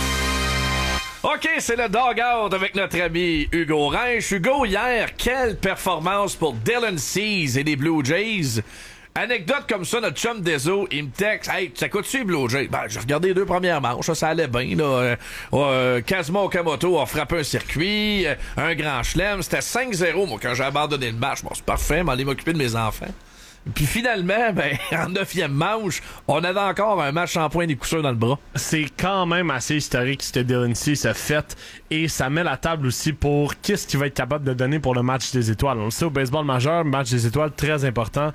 B: OK, c'est le dog-out avec notre ami Hugo Reinsch. Hugo, hier, quelle performance pour Dylan Cease et les Blue Jays. Anecdote comme ça, notre chum Deso, il me texte, « Hey, ça coûte-tu les Blue Jays? » Ben, j'ai regardé les 2 premières manches, ça allait bien, là. Kazuma Okamoto a frappé un circuit, un grand chelem. C'était 5-0, moi, quand j'ai abandonné le match. Bon, c'est parfait, m'aller m'occuper de mes enfants. Puis finalement, ben, en 9e manche, on avait encore un match en point des coups sûrs dans le bras.
N: C'est quand même assez historique ce que Dylan Cease a fait et ça met la table aussi pour qu'est-ce qu'il va être capable de donner pour le match des étoiles. On le sait au baseball majeur, match des étoiles très important.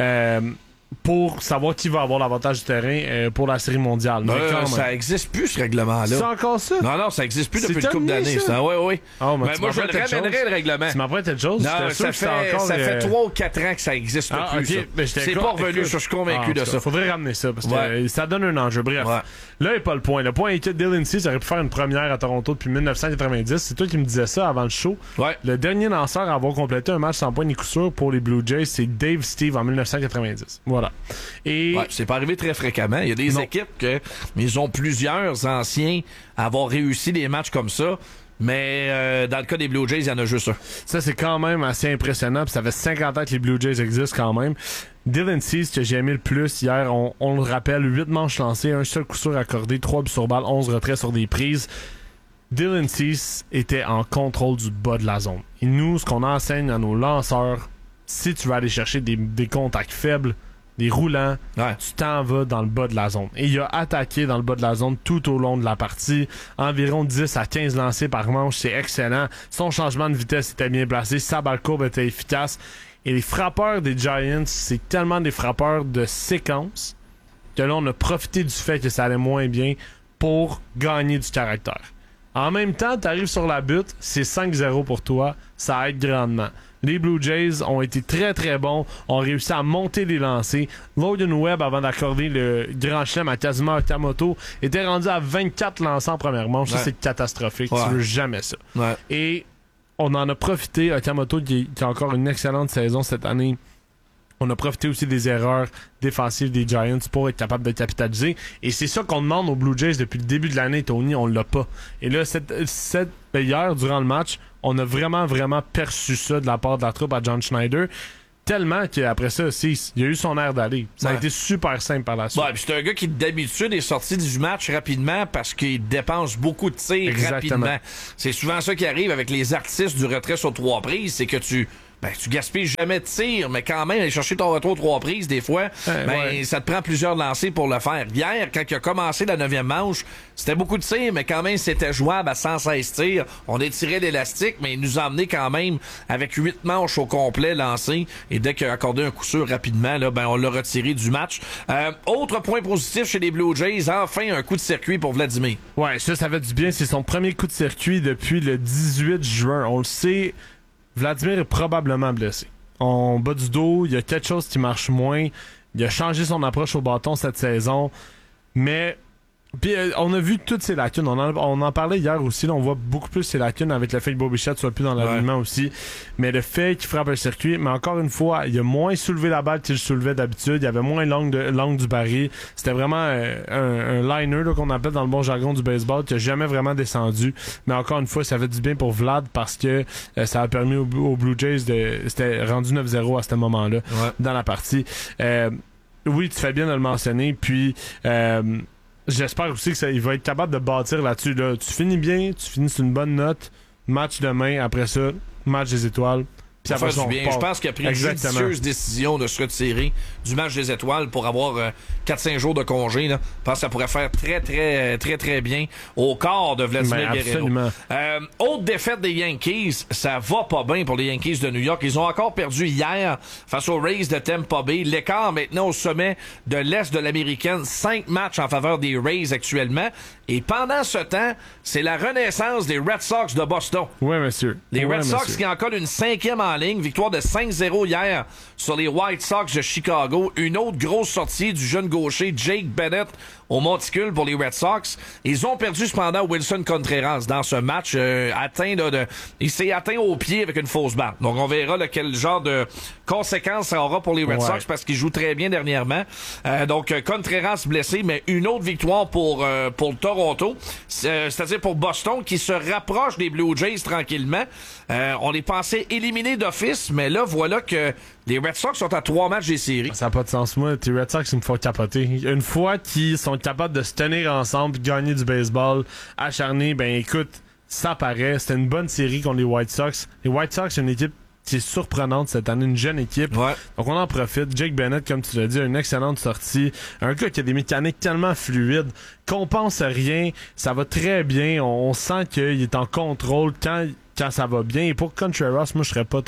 N: Pour savoir qui va avoir l'avantage du terrain pour la série mondiale.
B: Ça existe plus, ce règlement-là.
N: C'est encore ça?
B: Non, ça existe plus depuis une couple d'années. Oui.
N: Oh,
B: moi, je le ramènerai, le règlement.
N: Tu m'apprêtes quelque chose?
B: Non, ça fait 3 ou 4 ans que ça existe plus.
N: Okay.
B: C'est pas revenu, je suis convaincu de ça.
N: Faudrait ramener ça, parce que ça donne un enjeu. Bref, là n'est pas le point. Le point est que Dylan Cease aurait pu faire une première à Toronto depuis 1990. C'est toi qui me disais ça avant le show.
B: Ouais.
N: Le dernier lanceur à avoir complété un match sans point ni coup sûr pour les Blue Jays, c'est Dave Steve en 1990. Voilà. Et
B: c'est pas arrivé très fréquemment. Il y a des équipes ils ont plusieurs anciens à avoir réussi des matchs comme ça. Mais dans le cas des Blue Jays, il y en a juste un.
N: Ça, c'est quand même assez impressionnant. Puis ça fait 50 ans que les Blue Jays existent quand même. Dylan Cease, que j'ai aimé le plus hier, on le rappelle, 8 manches lancées, un seul coup sûr accordé, 3 buts sur balle, 11 retraits sur des prises. Dylan Cease était en contrôle du bas de la zone. Et nous, ce qu'on enseigne à nos lanceurs, si tu vas aller chercher des contacts faibles, des roulants, tu t'en vas dans le bas de la zone. Et il a attaqué dans le bas de la zone tout au long de la partie. Environ 10 à 15 lancés par manche, c'est excellent. Son changement de vitesse était bien placé, sa balle courbe était efficace. Et les frappeurs des Giants, c'est tellement des frappeurs de séquence que là, on a profité du fait que ça allait moins bien pour gagner du caractère. En même temps, t'arrives sur la butte, c'est 5-0 pour toi, ça aide grandement. Les Blue Jays ont été très très bons, ont réussi à monter les lancers. Logan Webb, avant d'accorder le grand chelem à Kazuma Okamoto, était rendu à 24 lancers en première manche. Ça, c'est catastrophique. Tu veux jamais ça. Et on en a profité. Okamoto, qui a encore une excellente saison cette année, on a profité aussi des erreurs défensives des Giants pour être capable de capitaliser. Et c'est ça qu'on demande aux Blue Jays depuis le début de l'année, Tony. On l'a pas. Et là, hier, durant le match, on a vraiment, vraiment perçu ça de la part de la troupe à John Schneider. Tellement qu'après ça, il a eu son air d'aller. Ça a été super simple par la suite.
B: Ouais, c'est un gars qui, d'habitude, est sorti du match rapidement parce qu'il dépense beaucoup de tirs rapidement. C'est souvent ça qui arrive avec les artistes du retrait sur 3 prises, c'est que tu gaspilles jamais de tir, mais quand même, aller chercher ton retour 3 prises, des fois, ça te prend plusieurs lancers pour le faire. Hier, quand il a commencé la 9e manche, c'était beaucoup de tirs, mais quand même, c'était jouable à 116 tirs. On étirait l'élastique, mais il nous a emmené quand même avec 8 manches au complet lancées. Et dès qu'il a accordé un coup sûr rapidement, là, on l'a retiré du match. Autre point positif chez les Blue Jays, enfin un coup de circuit pour Vladimir.
N: Ouais, ça fait du bien. C'est son premier coup de circuit depuis le 18 juin. On le sait, Vladimir est probablement blessé. En bas du dos, il y a quelque chose qui marche moins. Il a changé son approche au bâton cette saison. Mais puis on a vu toutes ses lacunes. On en parlait hier aussi. Là, on voit beaucoup plus ses lacunes avec le fait que Bobby Bichette soit plus dans l'alignement aussi. Mais le fait qu'il frappe un circuit, mais encore une fois, il a moins soulevé la balle qu'il soulevait d'habitude. Il y avait moins l'angle du baril. C'était vraiment un liner là, qu'on appelle dans le bon jargon du baseball qui a jamais vraiment descendu. Mais encore une fois, ça fait du bien pour Vlad parce que ça a permis aux Blue Jays c'était rendu 9-0 à ce moment-là dans la partie. Oui, tu fais bien de le mentionner. Puis j'espère aussi qu'il va être capable de bâtir là-dessus. Là. Tu finis bien, tu finis sur une bonne note. Match demain, après ça, match des étoiles.
B: Ça fait du bien. Je pense qu'il a pris une judicieuse décision de se retirer du match des étoiles pour avoir 4-5 jours de congé. Là. Je pense que ça pourrait faire très, très, très, très bien au corps de Vladimir Guerrero. Autre défaite des Yankees, ça va pas bien pour les Yankees de New York. Ils ont encore perdu hier face aux Rays de Tampa Bay. L'écart maintenant au sommet de l'Est de l'Américaine. 5 matchs en faveur des Rays actuellement. Et pendant ce temps, c'est la renaissance des Red Sox de Boston.
N: Oui, monsieur.
B: Les Red Sox qui en collent une 5e en ligne. Victoire de 5-0 hier sur les White Sox de Chicago. Une autre grosse sortie du jeune gaucher Jake Bennett au monticule pour les Red Sox. Ils ont perdu cependant Wilson Contreras dans ce match. Il s'est atteint au pied avec une fausse balle. Donc on verra quel genre de conséquences ça aura pour les Red Sox parce qu'ils jouent très bien dernièrement. Donc Contreras blessé, mais une autre victoire pour Toronto. C'est-à-dire pour Boston qui se rapproche des Blue Jays tranquillement. On les pensait éliminés d'office, mais là voilà que les Red Sox sont à 3 matchs des séries.
N: Ça n'a pas de sens. Moi, les Red Sox, ils me font capoter. Une fois qu'ils sont capables de se tenir ensemble et de gagner du baseball acharné, ben écoute, ça paraît. C'était une bonne série contre les White Sox. Les White Sox, c'est une équipe qui est surprenante cette année, une jeune équipe. Donc on en profite. Jake Bennett, comme tu l'as dit, une excellente sortie. Un gars qui a des mécaniques tellement fluides, qu'on pense à rien, ça va très bien. On sent qu'il est en contrôle quand ça va bien. Et pour Contreras, moi je serais pas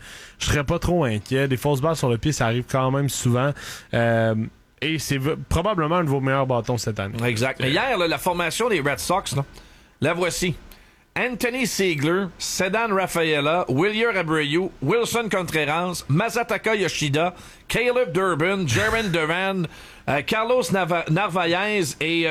N: trop inquiet. Des fausses balles sur le pied, ça arrive quand même souvent. Et c'est probablement un de vos meilleurs bâtons cette année.
B: Exact. Mais hier, la formation des Red Sox, la voici. Anthony Ziegler, Ceddanne Rafaela, Wilyer Abreu, Wilson Contreras, Masataka Yoshida, Caleb Durbin, Jaren Duran, Carlos Narvaez et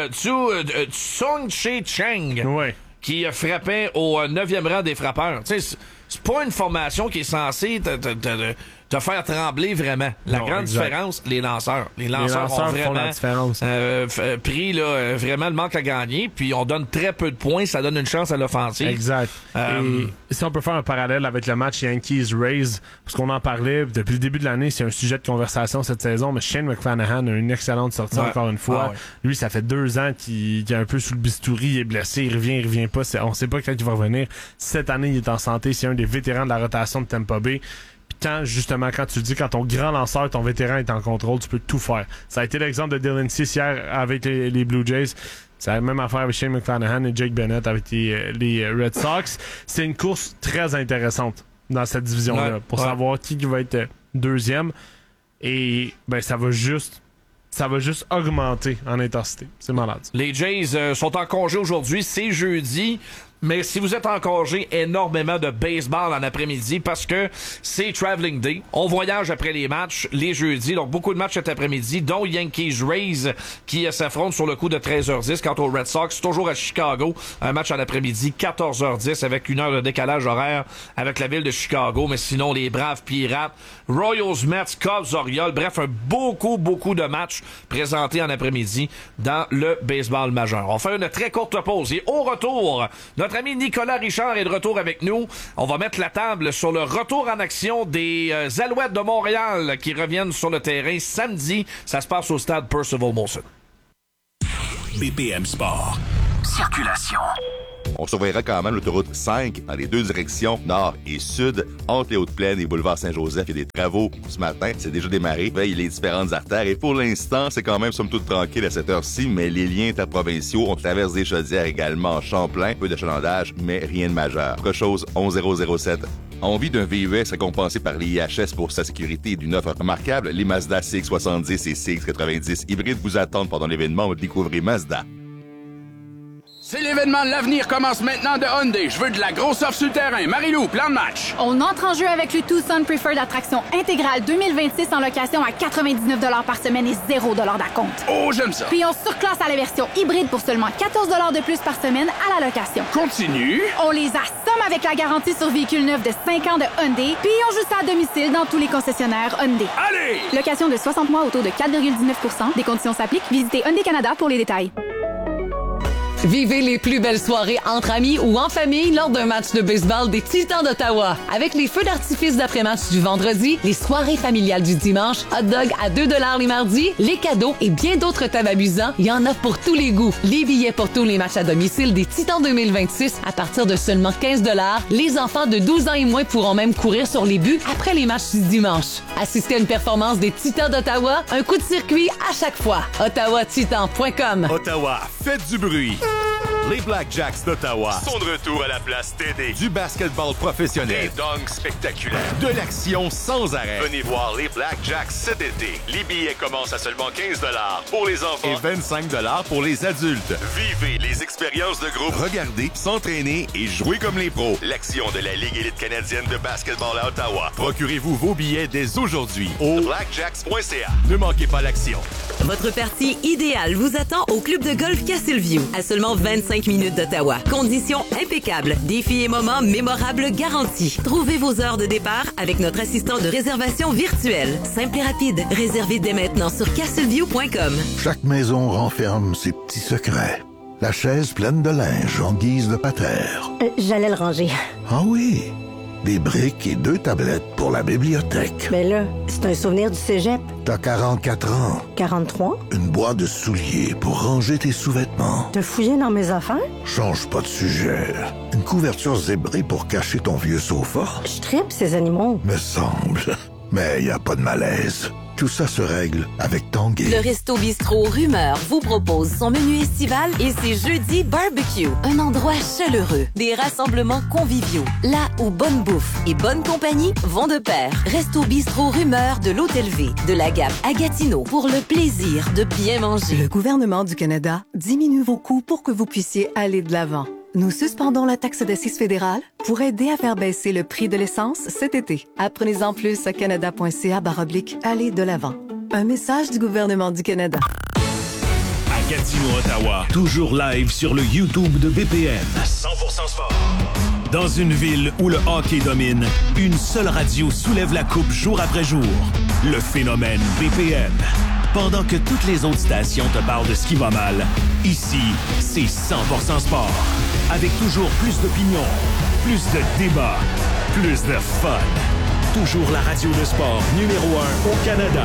B: Tsung-Che Cheng. Qui frappait au 9e rang des frappeurs. Tu sais, c'est pas une formation qui est censée te faire trembler vraiment. La grande différence, les lanceurs. Les lanceurs ont vraiment
N: font la différence.
B: Pris là, vraiment le manque à gagner, puis on donne très peu de points, ça donne une chance à l'offensive.
N: Exact. Et si on peut faire un parallèle avec le match Yankees-Rays, parce qu'on en parlait depuis le début de l'année, c'est un sujet de conversation cette saison, mais Shane McClanahan a une excellente sortie encore une fois. Lui, ça fait 2 ans qu'il est un peu sous le bistouri, il est blessé, il revient pas, on sait pas quand il va revenir. Cette année, il est en santé, c'est un des vétérans de la rotation de Tampa Bay. Quand tu dis quand ton grand lanceur, ton vétéran est en contrôle, tu peux tout faire. Ça a été l'exemple de Dylan Cease hier avec les Blue Jays. C'est la même affaire avec Shane McClanahan et Jake Bennett avec les Red Sox. C'est une course très intéressante dans cette division-là pour savoir qui va être 2e. Et ben ça va juste ça va juste augmenter en intensité. C'est malade.
B: Les Jays sont en congé aujourd'hui, c'est jeudi. Mais si vous êtes en congé, énormément de baseball en après-midi parce que c'est Traveling Day. On voyage après les matchs les jeudis. Donc, beaucoup de matchs cet après-midi, dont Yankees-Rays qui s'affrontent sur le coup de 13h10. Quant aux Red Sox, toujours à Chicago, un match en après-midi, 14h10 avec 1 heure de décalage horaire avec la ville de Chicago. Mais sinon, les Braves Pirates, Royals, Mets, Cubs, Orioles. Bref, beaucoup de matchs présentés en après-midi dans le baseball majeur. On fait une très courte pause et au retour, notre ami Nicolas Richard est de retour avec nous. On va mettre la table sur le retour en action des Alouettes de Montréal qui reviennent sur le terrain samedi. Ça se passe au stade Percival Molson.
C: BPM Sport. Circulation.
D: On surveillera quand même l'autoroute 5 dans les deux directions, nord et sud, entre les Hautes-Plaines et boulevard Saint-Joseph. Il y a des travaux ce matin, c'est déjà démarré. Veille les différentes artères et pour l'instant, c'est quand même somme toute tranquille à cette heure-ci, mais les liens interprovinciaux, on traverse des chaudières également en Champlain, peu d'achalandage, mais rien de majeur. Autre chose, 11007. Envie d'un VUS récompensé par l'IHS pour sa sécurité et d'une offre remarquable, les Mazda CX-70 et CX-90 hybrides vous attendent pendant l'événement Découvrez Mazda.
E: C'est l'événement de l'avenir commence maintenant de Hyundai. Je veux de la grosse offre sur le terrain. Marie-Lou, plan de match.
F: On entre en jeu avec le Tucson Preferred Attraction intégrale 2026 en location à 99 $ par semaine et 0 $ d'acompte.
E: Oh, j'aime ça.
F: Puis on surclasse à la version hybride pour seulement 14 $ de plus par semaine à la location.
E: Continue.
F: On les assomme avec la garantie sur véhicule neuf de 5 ans de Hyundai, puis on joue ça à domicile dans tous les concessionnaires Hyundai.
E: Allez!
F: Location de 60 mois au taux de 4,19 %. Des conditions s'appliquent. Visitez Hyundai Canada pour les détails.
L: Vivez les plus belles soirées entre amis ou en famille lors d'un match de baseball des Titans d'Ottawa. Avec les feux d'artifice d'après-match du vendredi, les soirées familiales du dimanche, hot dog à 2 $ les mardis, les cadeaux et bien d'autres thèmes amusants, il y en a pour tous les goûts. Les billets pour tous les matchs à domicile des Titans 2026 à partir de seulement 15 $. Les enfants de 12 ans et moins pourront même courir sur les buts après les matchs du dimanche. Assistez à une performance des Titans d'Ottawa, un coup de circuit à chaque fois. OttawaTitan.com.
C: Ottawa, faites du bruit. Les Blackjacks d'Ottawa sont de retour à la place TD. Du basketball professionnel, des dunks spectaculaires, de l'action sans arrêt. Venez voir les Blackjacks cet été. Les billets commencent à seulement 15 $ pour les enfants et 25 $ pour les adultes. Vivez les expériences de groupe, regardez, s'entraîner et jouer comme les pros. L'action de la Ligue élite canadienne de basketball à Ottawa. Procurez-vous vos billets dès aujourd'hui au blackjacks.ca. Ne manquez pas l'action.
O: Votre partie idéale vous attend au club de golf Castleview, à seulement 25 minutes d'Ottawa. Conditions impeccables, défis et moments mémorables garantis. Trouvez vos heures de départ avec notre assistant de réservation virtuelle. Simple et rapide, réservez dès maintenant sur castleview.com.
P: Chaque maison renferme ses petits secrets. La chaise pleine de linge en guise de patère.
Q: J'allais le ranger.
P: Ah oui, des briques et 2 tablettes pour la bibliothèque.
Q: Mais là, c'est un souvenir du cégep.
P: T'as 44 ans.
Q: 43?
P: Une boîte de souliers pour ranger tes sous-vêtements.
Q: T'as fouillé dans mes affaires?
P: Change pas de sujet. Une couverture zébrée pour cacher ton vieux sofa.
Q: Je tripe ces animaux.
P: Me semble. Mais y a pas de malaise. Tout ça se règle avec Tanguay.
O: Le Resto Bistrot Rumeur vous propose son menu estival et ses jeudis barbecue. Un endroit chaleureux, des rassemblements conviviaux, là où bonne bouffe et bonne compagnie vont de pair. Resto Bistrot Rumeur de l'Hôtel V, de la Gap à Gatineau, pour le plaisir de bien manger.
R: Le gouvernement du Canada diminue vos coûts pour que vous puissiez aller de l'avant. Nous suspendons la taxe d'assises fédérale pour aider à faire baisser le prix de l'essence cet été. Apprenez-en plus à canada.ca/aller de l'avant. Un message du gouvernement du Canada.
C: À Gatineau, Ottawa, toujours live sur le YouTube de BPM. 100% sport. Dans une ville où le hockey domine, une seule radio soulève la coupe jour après jour. Le phénomène BPM. Pendant que toutes les autres stations te parlent de ce qui va mal, ici, c'est 100% sport. Avec toujours plus d'opinions, plus de débats, plus de fun. Toujours la radio de sport numéro 1 au Canada.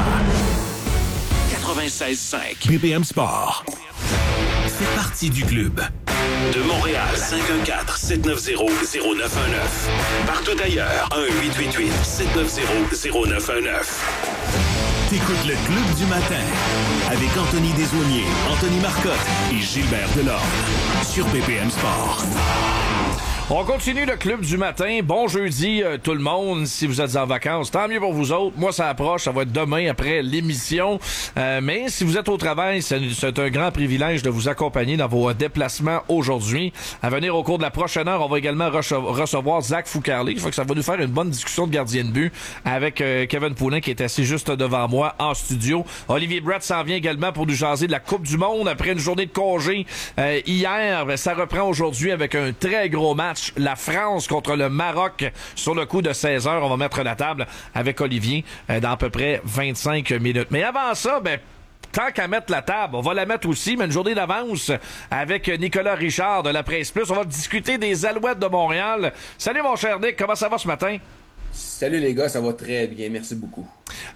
C: 96.5 BPM Sport. Fait partie du club. De Montréal, 514-790-0919. Partout ailleurs, 1-888-790-0919. T'écoutes le Club du matin avec Anthony Desaulniers, Anthony Marcotte et Gilbert Delorme sur BPM Sport.
B: On continue le club du matin. Bon jeudi tout le monde. Si vous êtes en vacances, tant mieux pour vous autres. Moi, ça approche. Ça va être demain après l'émission. Mais si vous êtes au travail, c'est un grand privilège de vous accompagner dans vos déplacements aujourd'hui. À venir au cours de la prochaine heure, on va également recevoir Zach Foucarlé. Ça va nous faire une bonne discussion de gardien de but avec Kevin Poulin qui est assis juste devant moi en studio. Olivier Brett s'en vient également pour nous jaser de la Coupe du Monde après une journée de congé hier. Ça reprend aujourd'hui avec un très gros match. La France contre le Maroc sur le coup de 16h. On va mettre la table avec Olivier dans à peu près 25 minutes. Mais avant ça, tant qu'à mettre la table, on va la mettre aussi, mais une journée d'avance avec Nicolas Richard de la Presse Plus. On va discuter des Alouettes de Montréal. Salut mon cher Nick, comment ça va ce matin?
S: Salut les gars, ça va très bien, merci beaucoup.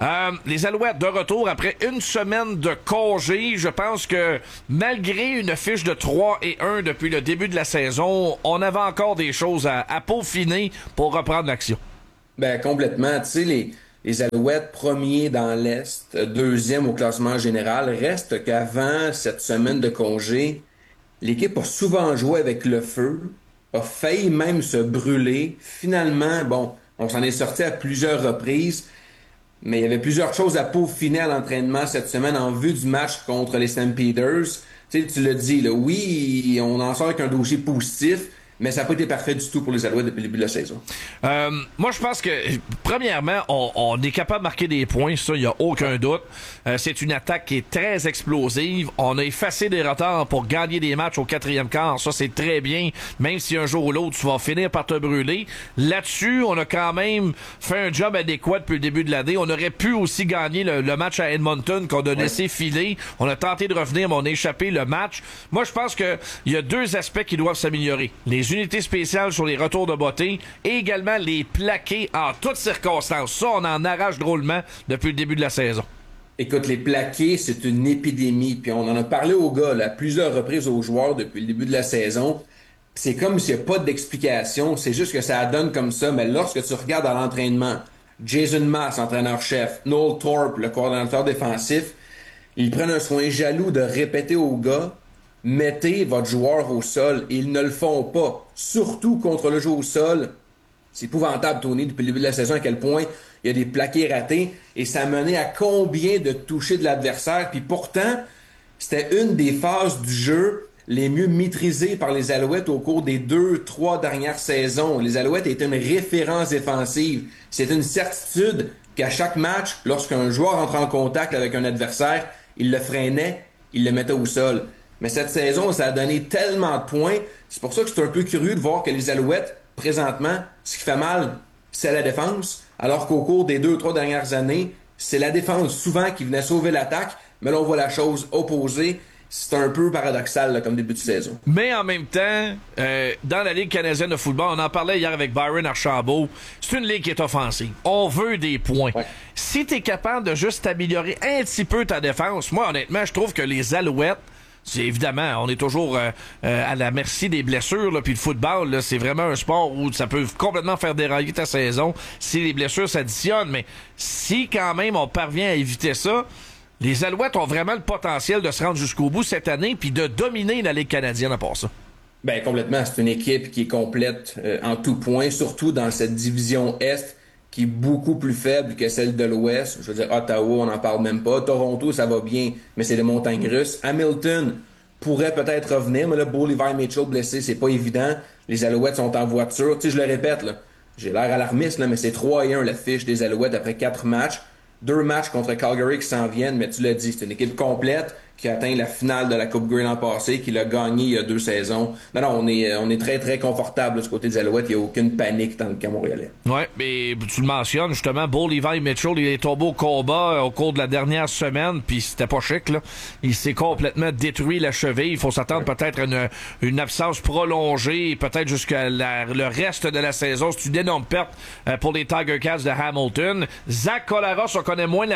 B: Les Alouettes de retour après une semaine de congé. Je pense que malgré une fiche de 3-1 depuis le début de la saison, on avait encore des choses à peaufiner pour reprendre l'action.
S: Complètement. Tu sais, les Alouettes premiers dans l'Est, deuxième au classement général, reste qu'avant cette semaine de congé, l'équipe a souvent joué avec le feu, a failli même se brûler. Finalement, on s'en est sorti à plusieurs reprises, mais il y avait plusieurs choses à peaufiner à l'entraînement cette semaine en vue du match contre les Stampeders. Tu sais, tu l'as dit, là, oui, on en sort avec un dossier positif, mais ça n'a pas été parfait du tout pour les Alouettes depuis le début de la saison.
B: Moi, je pense que, premièrement, on est capable de marquer des points, ça, il n'y a aucun doute. C'est une attaque qui est très explosive. On a effacé des retards pour gagner des matchs au 4e quart. Ça, c'est très bien, même si un jour ou l'autre, tu vas finir par te brûler. Là-dessus, on a quand même fait un job adéquat depuis le début de l'année. On aurait pu aussi gagner le match à Edmonton qu'on a laissé filer. On a tenté de revenir, mais on a échappé le match. Moi, je pense que il y a deux aspects qui doivent s'améliorer. Les unités spéciales sur les retours de beauté et également les plaqués en toutes circonstances. Ça, on en arrache drôlement depuis le début de la saison.
S: Écoute, les plaqués, c'est une épidémie. Puis on en a parlé aux gars là, à plusieurs reprises aux joueurs depuis le début de la saison. C'est comme s'il n'y a pas d'explication. C'est juste que ça donne comme ça. Mais lorsque tu regardes à l'entraînement, Jason Maas, entraîneur-chef, Noel Thorpe, le coordonnateur défensif, ils prennent un soin jaloux de répéter aux gars: mettez votre joueur au sol. Et ils ne le font pas. Surtout contre le jeu au sol. C'est épouvantable, Tony, depuis le début de la saison, à quel point il y a des plaqués ratés. Et ça menait à combien de touchés de l'adversaire. Puis pourtant, c'était une des phases du jeu les mieux maîtrisées par les Alouettes au cours des 2-3 dernières saisons. Les Alouettes étaient une référence défensive. C'est une certitude qu'à chaque match, lorsqu'un joueur entre en contact avec un adversaire, il le freinait, il le mettait au sol. Mais cette saison, ça a donné tellement de points. C'est pour ça que c'est un peu curieux de voir que les Alouettes, présentement, ce qui fait mal, c'est la défense. Alors qu'au cours des 2-3 dernières années, c'est la défense souvent qui venait sauver l'attaque. Mais là, on voit la chose opposée. C'est un peu paradoxal là, comme début de saison.
B: Mais en même temps, dans la Ligue canadienne de football, on en parlait hier avec Byron Archambault, c'est une ligue qui est offensive. On veut des points. Ouais. Si t'es capable de juste améliorer un petit peu ta défense, moi honnêtement, je trouve que les Alouettes, c'est évidemment, on est toujours à la merci des blessures, là, puis le football, là, c'est vraiment un sport où ça peut complètement faire dérailler ta saison si les blessures s'additionnent, mais si quand même on parvient à éviter ça, les Alouettes ont vraiment le potentiel de se rendre jusqu'au bout cette année puis de dominer la Ligue canadienne à part ça.
S: Complètement, c'est une équipe qui est complète en tout point, surtout dans cette division Est qui est beaucoup plus faible que celle de l'Ouest. Je veux dire, Ottawa, on n'en parle même pas. Toronto, ça va bien, mais c'est les montagnes russes. Hamilton pourrait peut-être revenir, mais là, Bo Levi Mitchell blessé, c'est pas évident. Les Alouettes sont en voiture. Tu sais, je le répète, là, j'ai l'air alarmiste, là, mais c'est 3-1 la fiche des Alouettes après 4 matchs. 2 matchs contre Calgary qui s'en viennent, mais tu l'as dit, c'est une équipe complète qui a atteint la finale de la Coupe Grey l'an passé, qui l'a gagné il y a 2 saisons. Non, on est très, très confortable là, du côté des Alouettes. Il n'y a aucune panique dans le camp montréalais.
B: Ouais, mais tu le mentionnes, justement, Bo Levi Mitchell, il est tombé au combat au cours de la dernière semaine, puis c'était pas chic, là. Il s'est complètement détruit la cheville. Il faut s'attendre peut-être à une absence prolongée, peut-être jusqu'à le reste de la saison. C'est une énorme perte pour les Tiger Cats de Hamilton. Zach Collaros, on connaît moins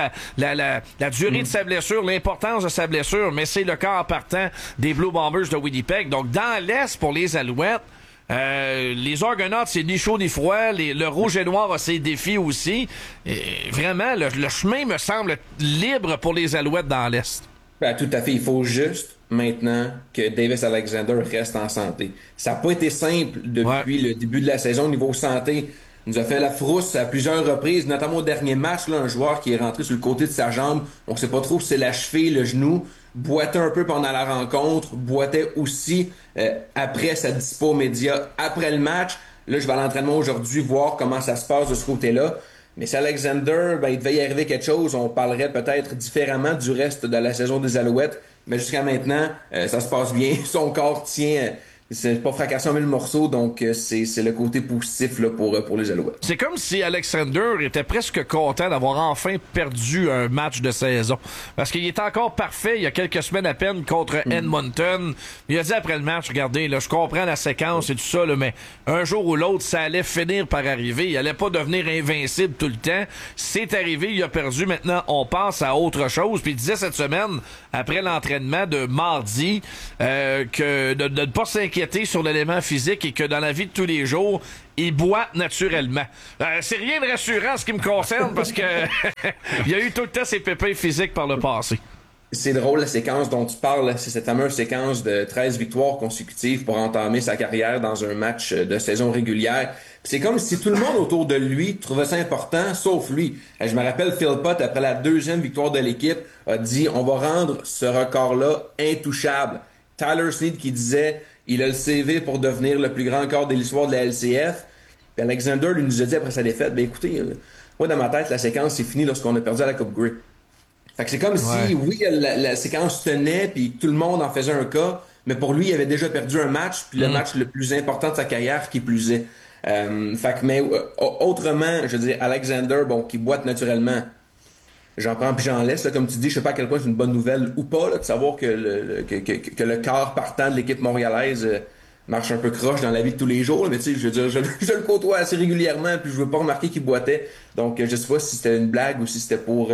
B: la durée de sa blessure, l'importance de sa blessure, mais c'est le cas en partant des Blue Bombers de Winnipeg. Donc, dans l'Est, pour les Alouettes, les Argonauts, c'est ni chaud ni froid. Le Rouge et Noir a ses défis aussi. Et vraiment, le chemin me semble libre pour les Alouettes dans l'Est.
S: Ben, tout à fait. Il faut juste maintenant que Davis Alexander reste en santé. Ça n'a pas été simple depuis le début de la saison au niveau santé. Il nous a fait la frousse à plusieurs reprises, notamment au dernier match, là, un joueur qui est rentré sur le côté de sa jambe. On ne sait pas trop si c'est la cheville, le genou. Boitait un peu pendant la rencontre. Boitait aussi après sa dispo aux médias, après le match. Là, je vais à l'entraînement aujourd'hui voir comment ça se passe de ce côté-là. Mais si Alexander, il devait y arriver quelque chose, on parlerait peut-être différemment du reste de la saison des Alouettes. Mais jusqu'à maintenant, ça se passe bien. Son corps tient. C'est pas fracassé en mille morceaux, donc c'est le côté positif là, pour les Alouettes.
B: C'est comme si Alexander était presque content d'avoir enfin perdu un match de saison. Parce qu'il était encore parfait il y a quelques semaines à peine contre Edmonton. Il a dit après le match, regardez, là, je comprends la séquence et tout ça, là, mais un jour ou l'autre, ça allait finir par arriver. Il allait pas devenir invincible tout le temps. C'est arrivé, il a perdu. Maintenant, on passe à autre chose. Puis il disait cette semaine, après l'entraînement de mardi, que de ne pas s'inquiéter sur l'élément physique et que dans la vie de tous les jours, il boit naturellement. C'est rien de rassurant en ce qui me concerne parce que il a eu tout le temps ses pépins physiques par le passé.
S: C'est drôle la séquence dont tu parles, c'est cette fameuse séquence de 13 victoires consécutives pour entamer sa carrière dans un match de saison régulière. Puis c'est comme si tout le monde autour de lui trouvait ça important, sauf lui. Je me rappelle Phil Pott, après la 2e victoire de l'équipe, a dit « On va rendre ce record-là intouchable ». Tyler Snead qui disait il a le CV pour devenir le plus grand corps de l'histoire de la LCF. Puis Alexander lui nous a dit après sa défaite, écoutez, moi dans ma tête, la séquence c'est fini lorsqu'on a perdu à la Coupe Grey. Fait que c'est comme si, oui, la séquence tenait, puis tout le monde en faisait un cas, mais pour lui, il avait déjà perdu un match, puis le match le plus important de sa carrière qui plus est. Fait que, mais autrement, je veux dire, Alexander, qui boite naturellement, j'en prends puis j'en laisse. Là, comme tu dis, je sais pas à quel point c'est une bonne nouvelle ou pas, là, de savoir que le quart partant de l'équipe montréalaise marche un peu croche dans la vie de tous les jours. Mais tu sais, je veux dire, je le côtoie assez régulièrement, puis je veux pas remarquer qu'il boitait. Donc, je sais pas si c'était une blague ou si c'était pour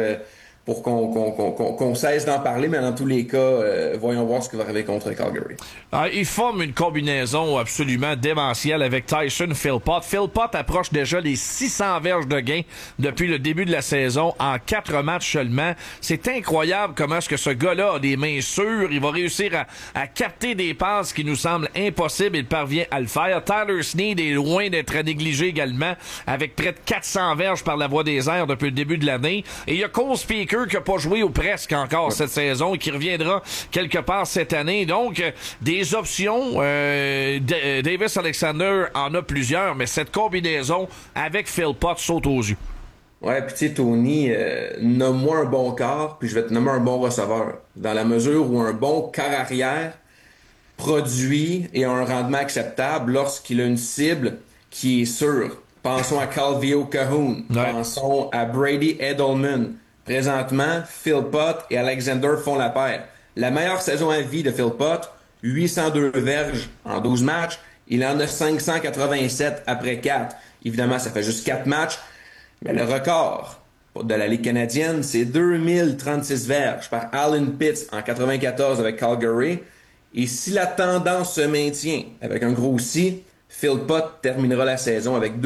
S: qu'on cesse d'en parler, mais dans tous les cas, voyons voir ce qui va arriver contre Calgary.
B: Il forme une combinaison absolument démentielle avec Tyson Philpott. Philpott approche déjà les 600 verges de gain depuis le début de la saison en 4 matchs seulement. C'est incroyable comment est-ce que ce gars-là a des mains sûres. Il va réussir à capter des passes qui nous semblent impossibles. Il parvient à le faire. Tyler Snead est loin d'être à négliger également, avec près de 400 verges par la voie des airs depuis le début de l'année. Et il y a Cole Speaker qui n'a pas joué ou presque encore cette saison et qui reviendra quelque part cette année. Donc, des options. Davis Alexander en a plusieurs, mais cette combinaison avec Philpott saute aux yeux.
S: Ouais, puis tu sais, Tony, nomme-moi un bon quart, puis je vais te nommer un bon receveur. Dans la mesure où un bon quart arrière produit et a un rendement acceptable lorsqu'il a une cible qui est sûre. Pensons à Calvillo Cahoon. Pensons à Brady Edelman. Présentement, Philpott et Alexander font la paire. La meilleure saison à vie de Philpott, 802 verges en 12 matchs. Il en a 587 après 4. Évidemment, ça fait juste 4 matchs. Mais le record de la Ligue canadienne, c'est 2036 verges par Alan Pitts en 94 avec Calgary. Et si la tendance se maintient, avec un gros si, Philpott terminera la saison avec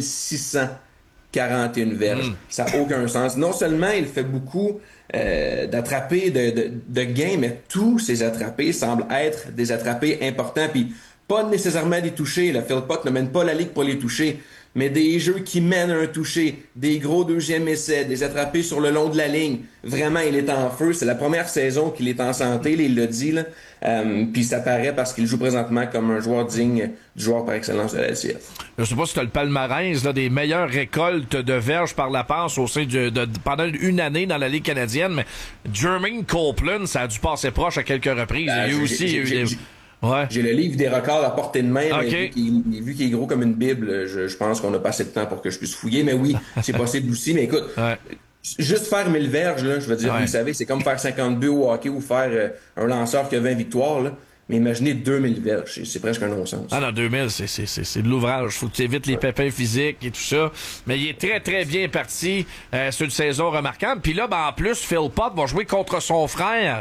S: 2641 verges. Ça n'a aucun sens. Non seulement il fait beaucoup d'attrapés de gains, mais tous ces attrapés semblent être des attrapés importants. Puis pas nécessairement des touchés. Philpott ne mène pas la Ligue pour les touchés, mais des jeux qui mènent un touché, des gros deuxième essais, des attrapés sur le long de la ligne. Vraiment, il est en feu. C'est la première saison qu'il est en santé, là, il l'a dit. Puis ça paraît parce qu'il joue présentement comme un joueur digne du joueur par excellence de la LCF.
B: Je sais pas si tu as le palmarès là, des meilleures récoltes de verges par la passe au sein pendant une année dans la Ligue canadienne, mais Jermaine Copeland, ça a dû passer proche à quelques reprises.
S: J'ai le livre des records à portée de main, mais vu qu'il est gros comme une bible, je pense qu'on n'a pas assez de temps pour que je puisse fouiller, mais oui, c'est possible aussi. Mais écoute, juste faire 1000 verges, là, je veux dire, vous savez, c'est comme faire 50 buts au hockey ou faire un lanceur qui a 20 victoires. Là. Mais imaginez 2000 verges, c'est presque un non-sens.
B: Ah non, 2000, c'est de l'ouvrage. Faut que tu évites les pépins physiques et tout ça. Mais il est très, très bien parti. C'est une saison remarquable. Puis là, en plus, Phil Pott va jouer contre son frère,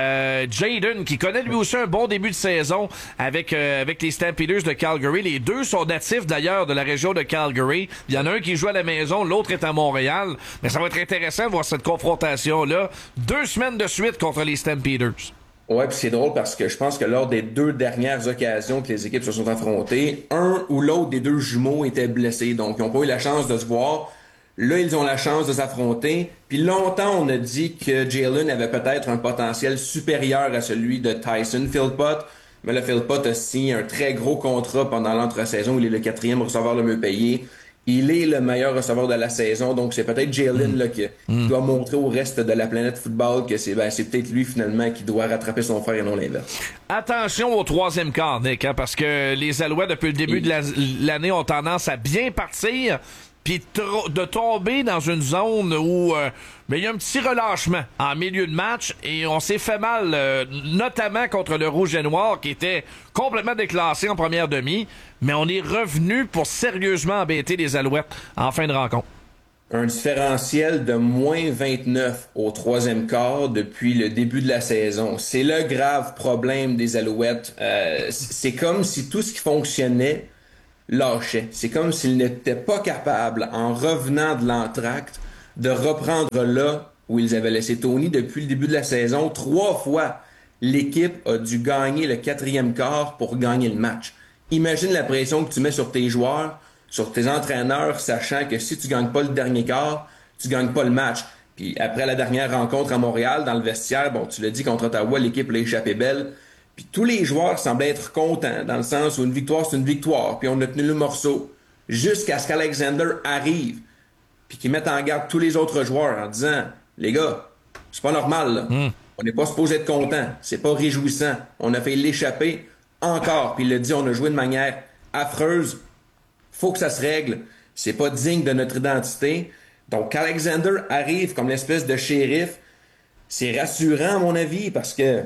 B: Jaden, qui connaît lui aussi un bon début de saison avec les Stampeders de Calgary. Les deux sont natifs, d'ailleurs, de la région de Calgary. Il y en a un qui joue à la maison, l'autre est à Montréal. Mais ça va être intéressant de voir cette confrontation-là. 2 semaines de suite contre les Stampeders.
S: Ouais, puis c'est drôle parce que je pense que lors des 2 dernières occasions que les équipes se sont affrontées, un ou l'autre des 2 jumeaux était blessé, donc ils n'ont pas eu la chance de se voir. Là, ils ont la chance de s'affronter. Puis longtemps, on a dit que Jalen avait peut-être un potentiel supérieur à celui de Tyson Philpott. Mais là, Philpott a signé un très gros contrat pendant l'entre-saison. Il est le 4e receveur le mieux payé. Il est le meilleur receveur de la saison, donc c'est peut-être Jalen là, qui doit montrer au reste de la planète football que c'est peut-être lui finalement qui doit rattraper son frère et non l'inverse.
B: Attention au 3e quart, Nick, parce que les Alouettes, depuis le début de l'année, ont tendance à bien partir, puis de tomber dans une zone où il y a un petit relâchement en milieu de match, et on s'est fait mal, notamment contre le Rouge et Noir, qui était complètement déclassé en première demi, mais on est revenu pour sérieusement embêter les Alouettes en fin de rencontre.
S: Un différentiel de moins 29 au 3e quart depuis le début de la saison. C'est le grave problème des Alouettes. C'est comme si tout ce qui fonctionnait lâchait. C'est comme s'ils n'étaient pas capables, en revenant de l'entracte, de reprendre là où ils avaient laissé Tony depuis le début de la saison. 3 fois, l'équipe a dû gagner le 4e quart pour gagner le match. Imagine la pression que tu mets sur tes joueurs, sur tes entraîneurs, sachant que si tu gagnes pas le dernier quart, tu gagnes pas le match. Puis après la dernière rencontre à Montréal, dans le vestiaire, tu l'as dit, contre Ottawa, l'équipe l'a échappé belle. Puis tous les joueurs semblaient être contents, dans le sens où une victoire, c'est une victoire. Puis on a tenu le morceau. Jusqu'à ce qu'Alexander arrive, puis qu'il mette en garde tous les autres joueurs en disant « Les gars, c'est pas normal, là. On n'est pas supposé être content. C'est pas réjouissant. On a fait l'échapper encore. » Puis il a dit « On a joué de manière affreuse. Faut que ça se règle. C'est pas digne de notre identité. » Donc qu'Alexander arrive comme l'espèce de shérif, c'est rassurant à mon avis, parce que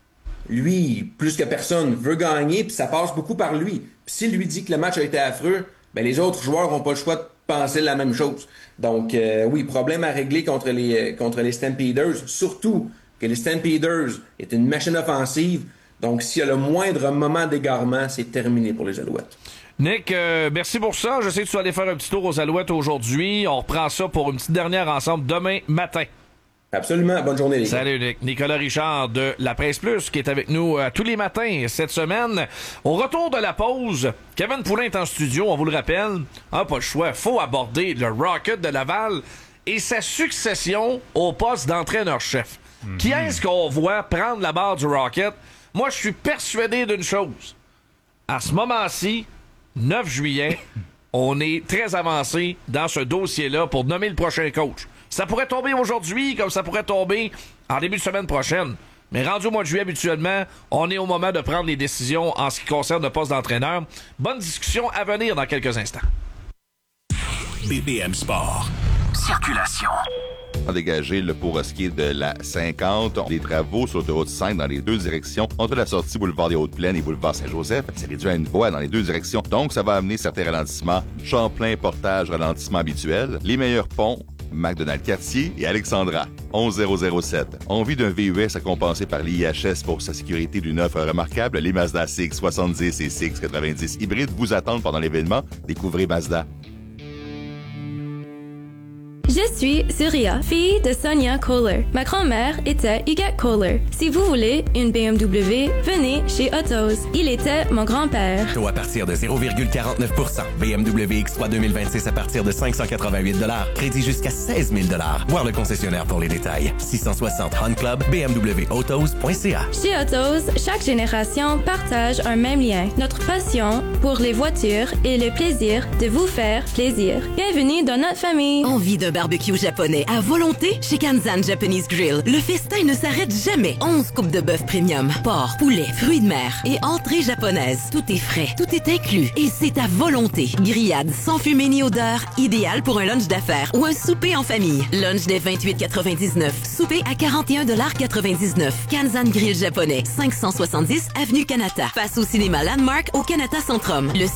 S: lui, plus que personne, veut gagner, puis ça passe beaucoup par lui. Puis s'il lui dit que le match a été affreux, les autres joueurs n'ont pas le choix de penser la même chose. Donc oui, problème à régler contre les Stampeders, surtout que les Stampeders est une machine offensive. Donc s'il y a le moindre moment d'égarement, c'est terminé pour les Alouettes.
B: Nick, merci pour ça. Je sais que tu vas aller faire un petit tour aux Alouettes aujourd'hui. On reprend ça pour une petite dernière ensemble demain matin.
S: Absolument. Bonne journée, les gars.
B: Salut, Nick. Nicolas Richard de La Presse Plus qui est avec nous tous les matins cette semaine. Au retour de la pause, Kevin Poulin est en studio, on vous le rappelle. Pas le choix. Faut aborder le Rocket de Laval et sa succession au poste d'entraîneur-chef. Qui est-ce qu'on voit prendre la barre du Rocket? Moi, je suis persuadé d'une chose. À ce moment-ci, 9 juillet, on est très avancé dans ce dossier-là pour nommer le prochain coach. Ça pourrait tomber aujourd'hui, comme ça pourrait tomber en début de semaine prochaine. Mais rendu au mois de juillet, habituellement, on est au moment de prendre les décisions en ce qui concerne le poste d'entraîneur. Bonne discussion à venir dans quelques instants.
C: BPM Sport. Circulation.
D: Dégagé pour ce qui est de la 50. Des travaux sur l'autoroute 5 dans les 2 directions entre la sortie boulevard des Hautes-Plaines et boulevard Saint-Joseph. C'est réduit à une voie dans les 2 directions. Donc, ça va amener certains ralentissements. Champlain, portage, ralentissement habituel. Les meilleurs ponts, McDonald-Cartier et Alexandra. 11007. Envie d'un VUS à compenser par l'IHS pour sa sécurité d'une offre remarquable? Les Mazda CX-70 et CX-90 hybrides vous attendent pendant l'événement. Découvrez Mazda.
K: Je suis Surya, fille de Sonia Kohler. Ma grand-mère était Huguette Kohler. Si vous voulez une BMW, venez chez Autos. Il était mon grand-père.
G: Taux à partir de 0,49%. BMW X3 2026 à partir de 588 $. Crédit jusqu'à 16 000 $. Voir le concessionnaire pour les détails. 660 Hunt Club, bmwautos.ca.
K: Chez Autos, chaque génération partage un même lien. Notre passion pour les voitures et le plaisir de vous faire plaisir. Bienvenue dans notre famille.
O: Envie de
L: barbecue japonais à volonté chez Kanzan Japanese Grill. Le festin ne s'arrête jamais. 11 coupes de bœuf premium, porc, poulet, fruits de mer et entrées japonaises. Tout est frais, tout est inclus et c'est à volonté. Grillade sans fumée ni odeur, idéal pour un lunch d'affaires ou un souper en famille. Lunch dès 28,99. Souper à 41,99 $. Kanzan Grill japonais, 570 Avenue Kanata. Face au cinéma Landmark au Kanata Centrum. Le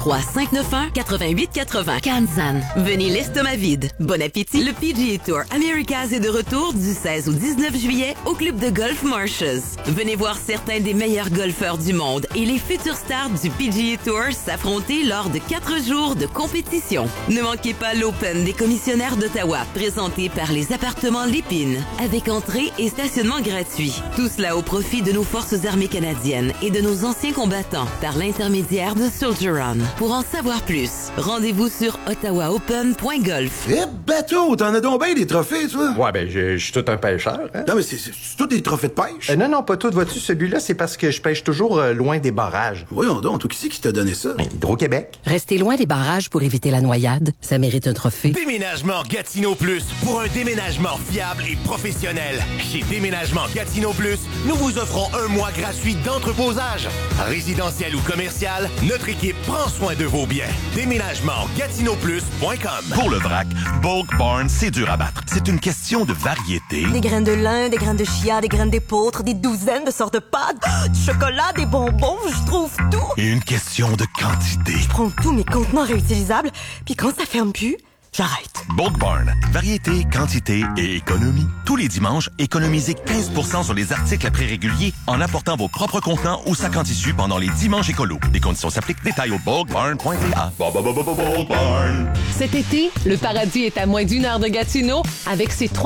L: 613-591-8880. Kanzan. Venez l'estomac vide. Bon appétit. Le PGA Tour Americas est de retour du 16 au 19 juillet au club de golf Marshes. Venez voir certains des meilleurs golfeurs du monde et les futurs stars du PGA Tour s'affronter lors de 4 jours de compétition. Ne manquez pas l'Open des commissionnaires d'Ottawa, présenté par les appartements Lépine, avec entrée et stationnement gratuit. Tout cela au profit de nos forces armées canadiennes et de nos anciens combattants par l'intermédiaire de Soldier On. Pour en savoir plus, rendez-vous sur ottawaopen.golf.
P: Eh, bateau, t'en as donc bien des trophées, toi?
T: Ouais, ben, je suis tout un pêcheur. Hein?
P: Non, mais c'est tous des trophées de pêche?
T: Non, pas tout. Vois-tu, celui-là, c'est parce que je pêche toujours loin des barrages.
P: Voyons donc, toi, qui c'est qui t'a donné ça?
T: Hydro-Québec.
L: Restez loin des barrages pour éviter la noyade. Ça mérite un trophée.
C: Déménagement Gatineau Plus pour un déménagement fiable et professionnel. Chez Déménagement Gatineau Plus, nous vous offrons un mois gratuit d'entreposage. Résidentiel ou commercial, notre équipe prend soin de vos biens. Déménagement GatineauPlus.com.
U: Pour le vrac, Bulk Barn, c'est dur à battre. C'est une question de variété.
M: Des graines de lin, des graines de chia, des graines d'épeautre, des douzaines de sortes de pâtes, du chocolat, des bonbons, je trouve tout.
U: Et une question de quantité.
M: Je prends tous mes contenants réutilisables, puis quand ça ferme plus, j'arrête.
U: Bulk Barn, variété, quantité et économie. Tous les dimanches, économisez 15% sur les articles à prix régulier en apportant vos propres contenants ou sacs en tissu pendant les dimanches écolos. Les conditions s'appliquent. Détails au bulkbarn.ca.
L: Cet été, le paradis est à moins d'1 heure de Gatineau avec ses 3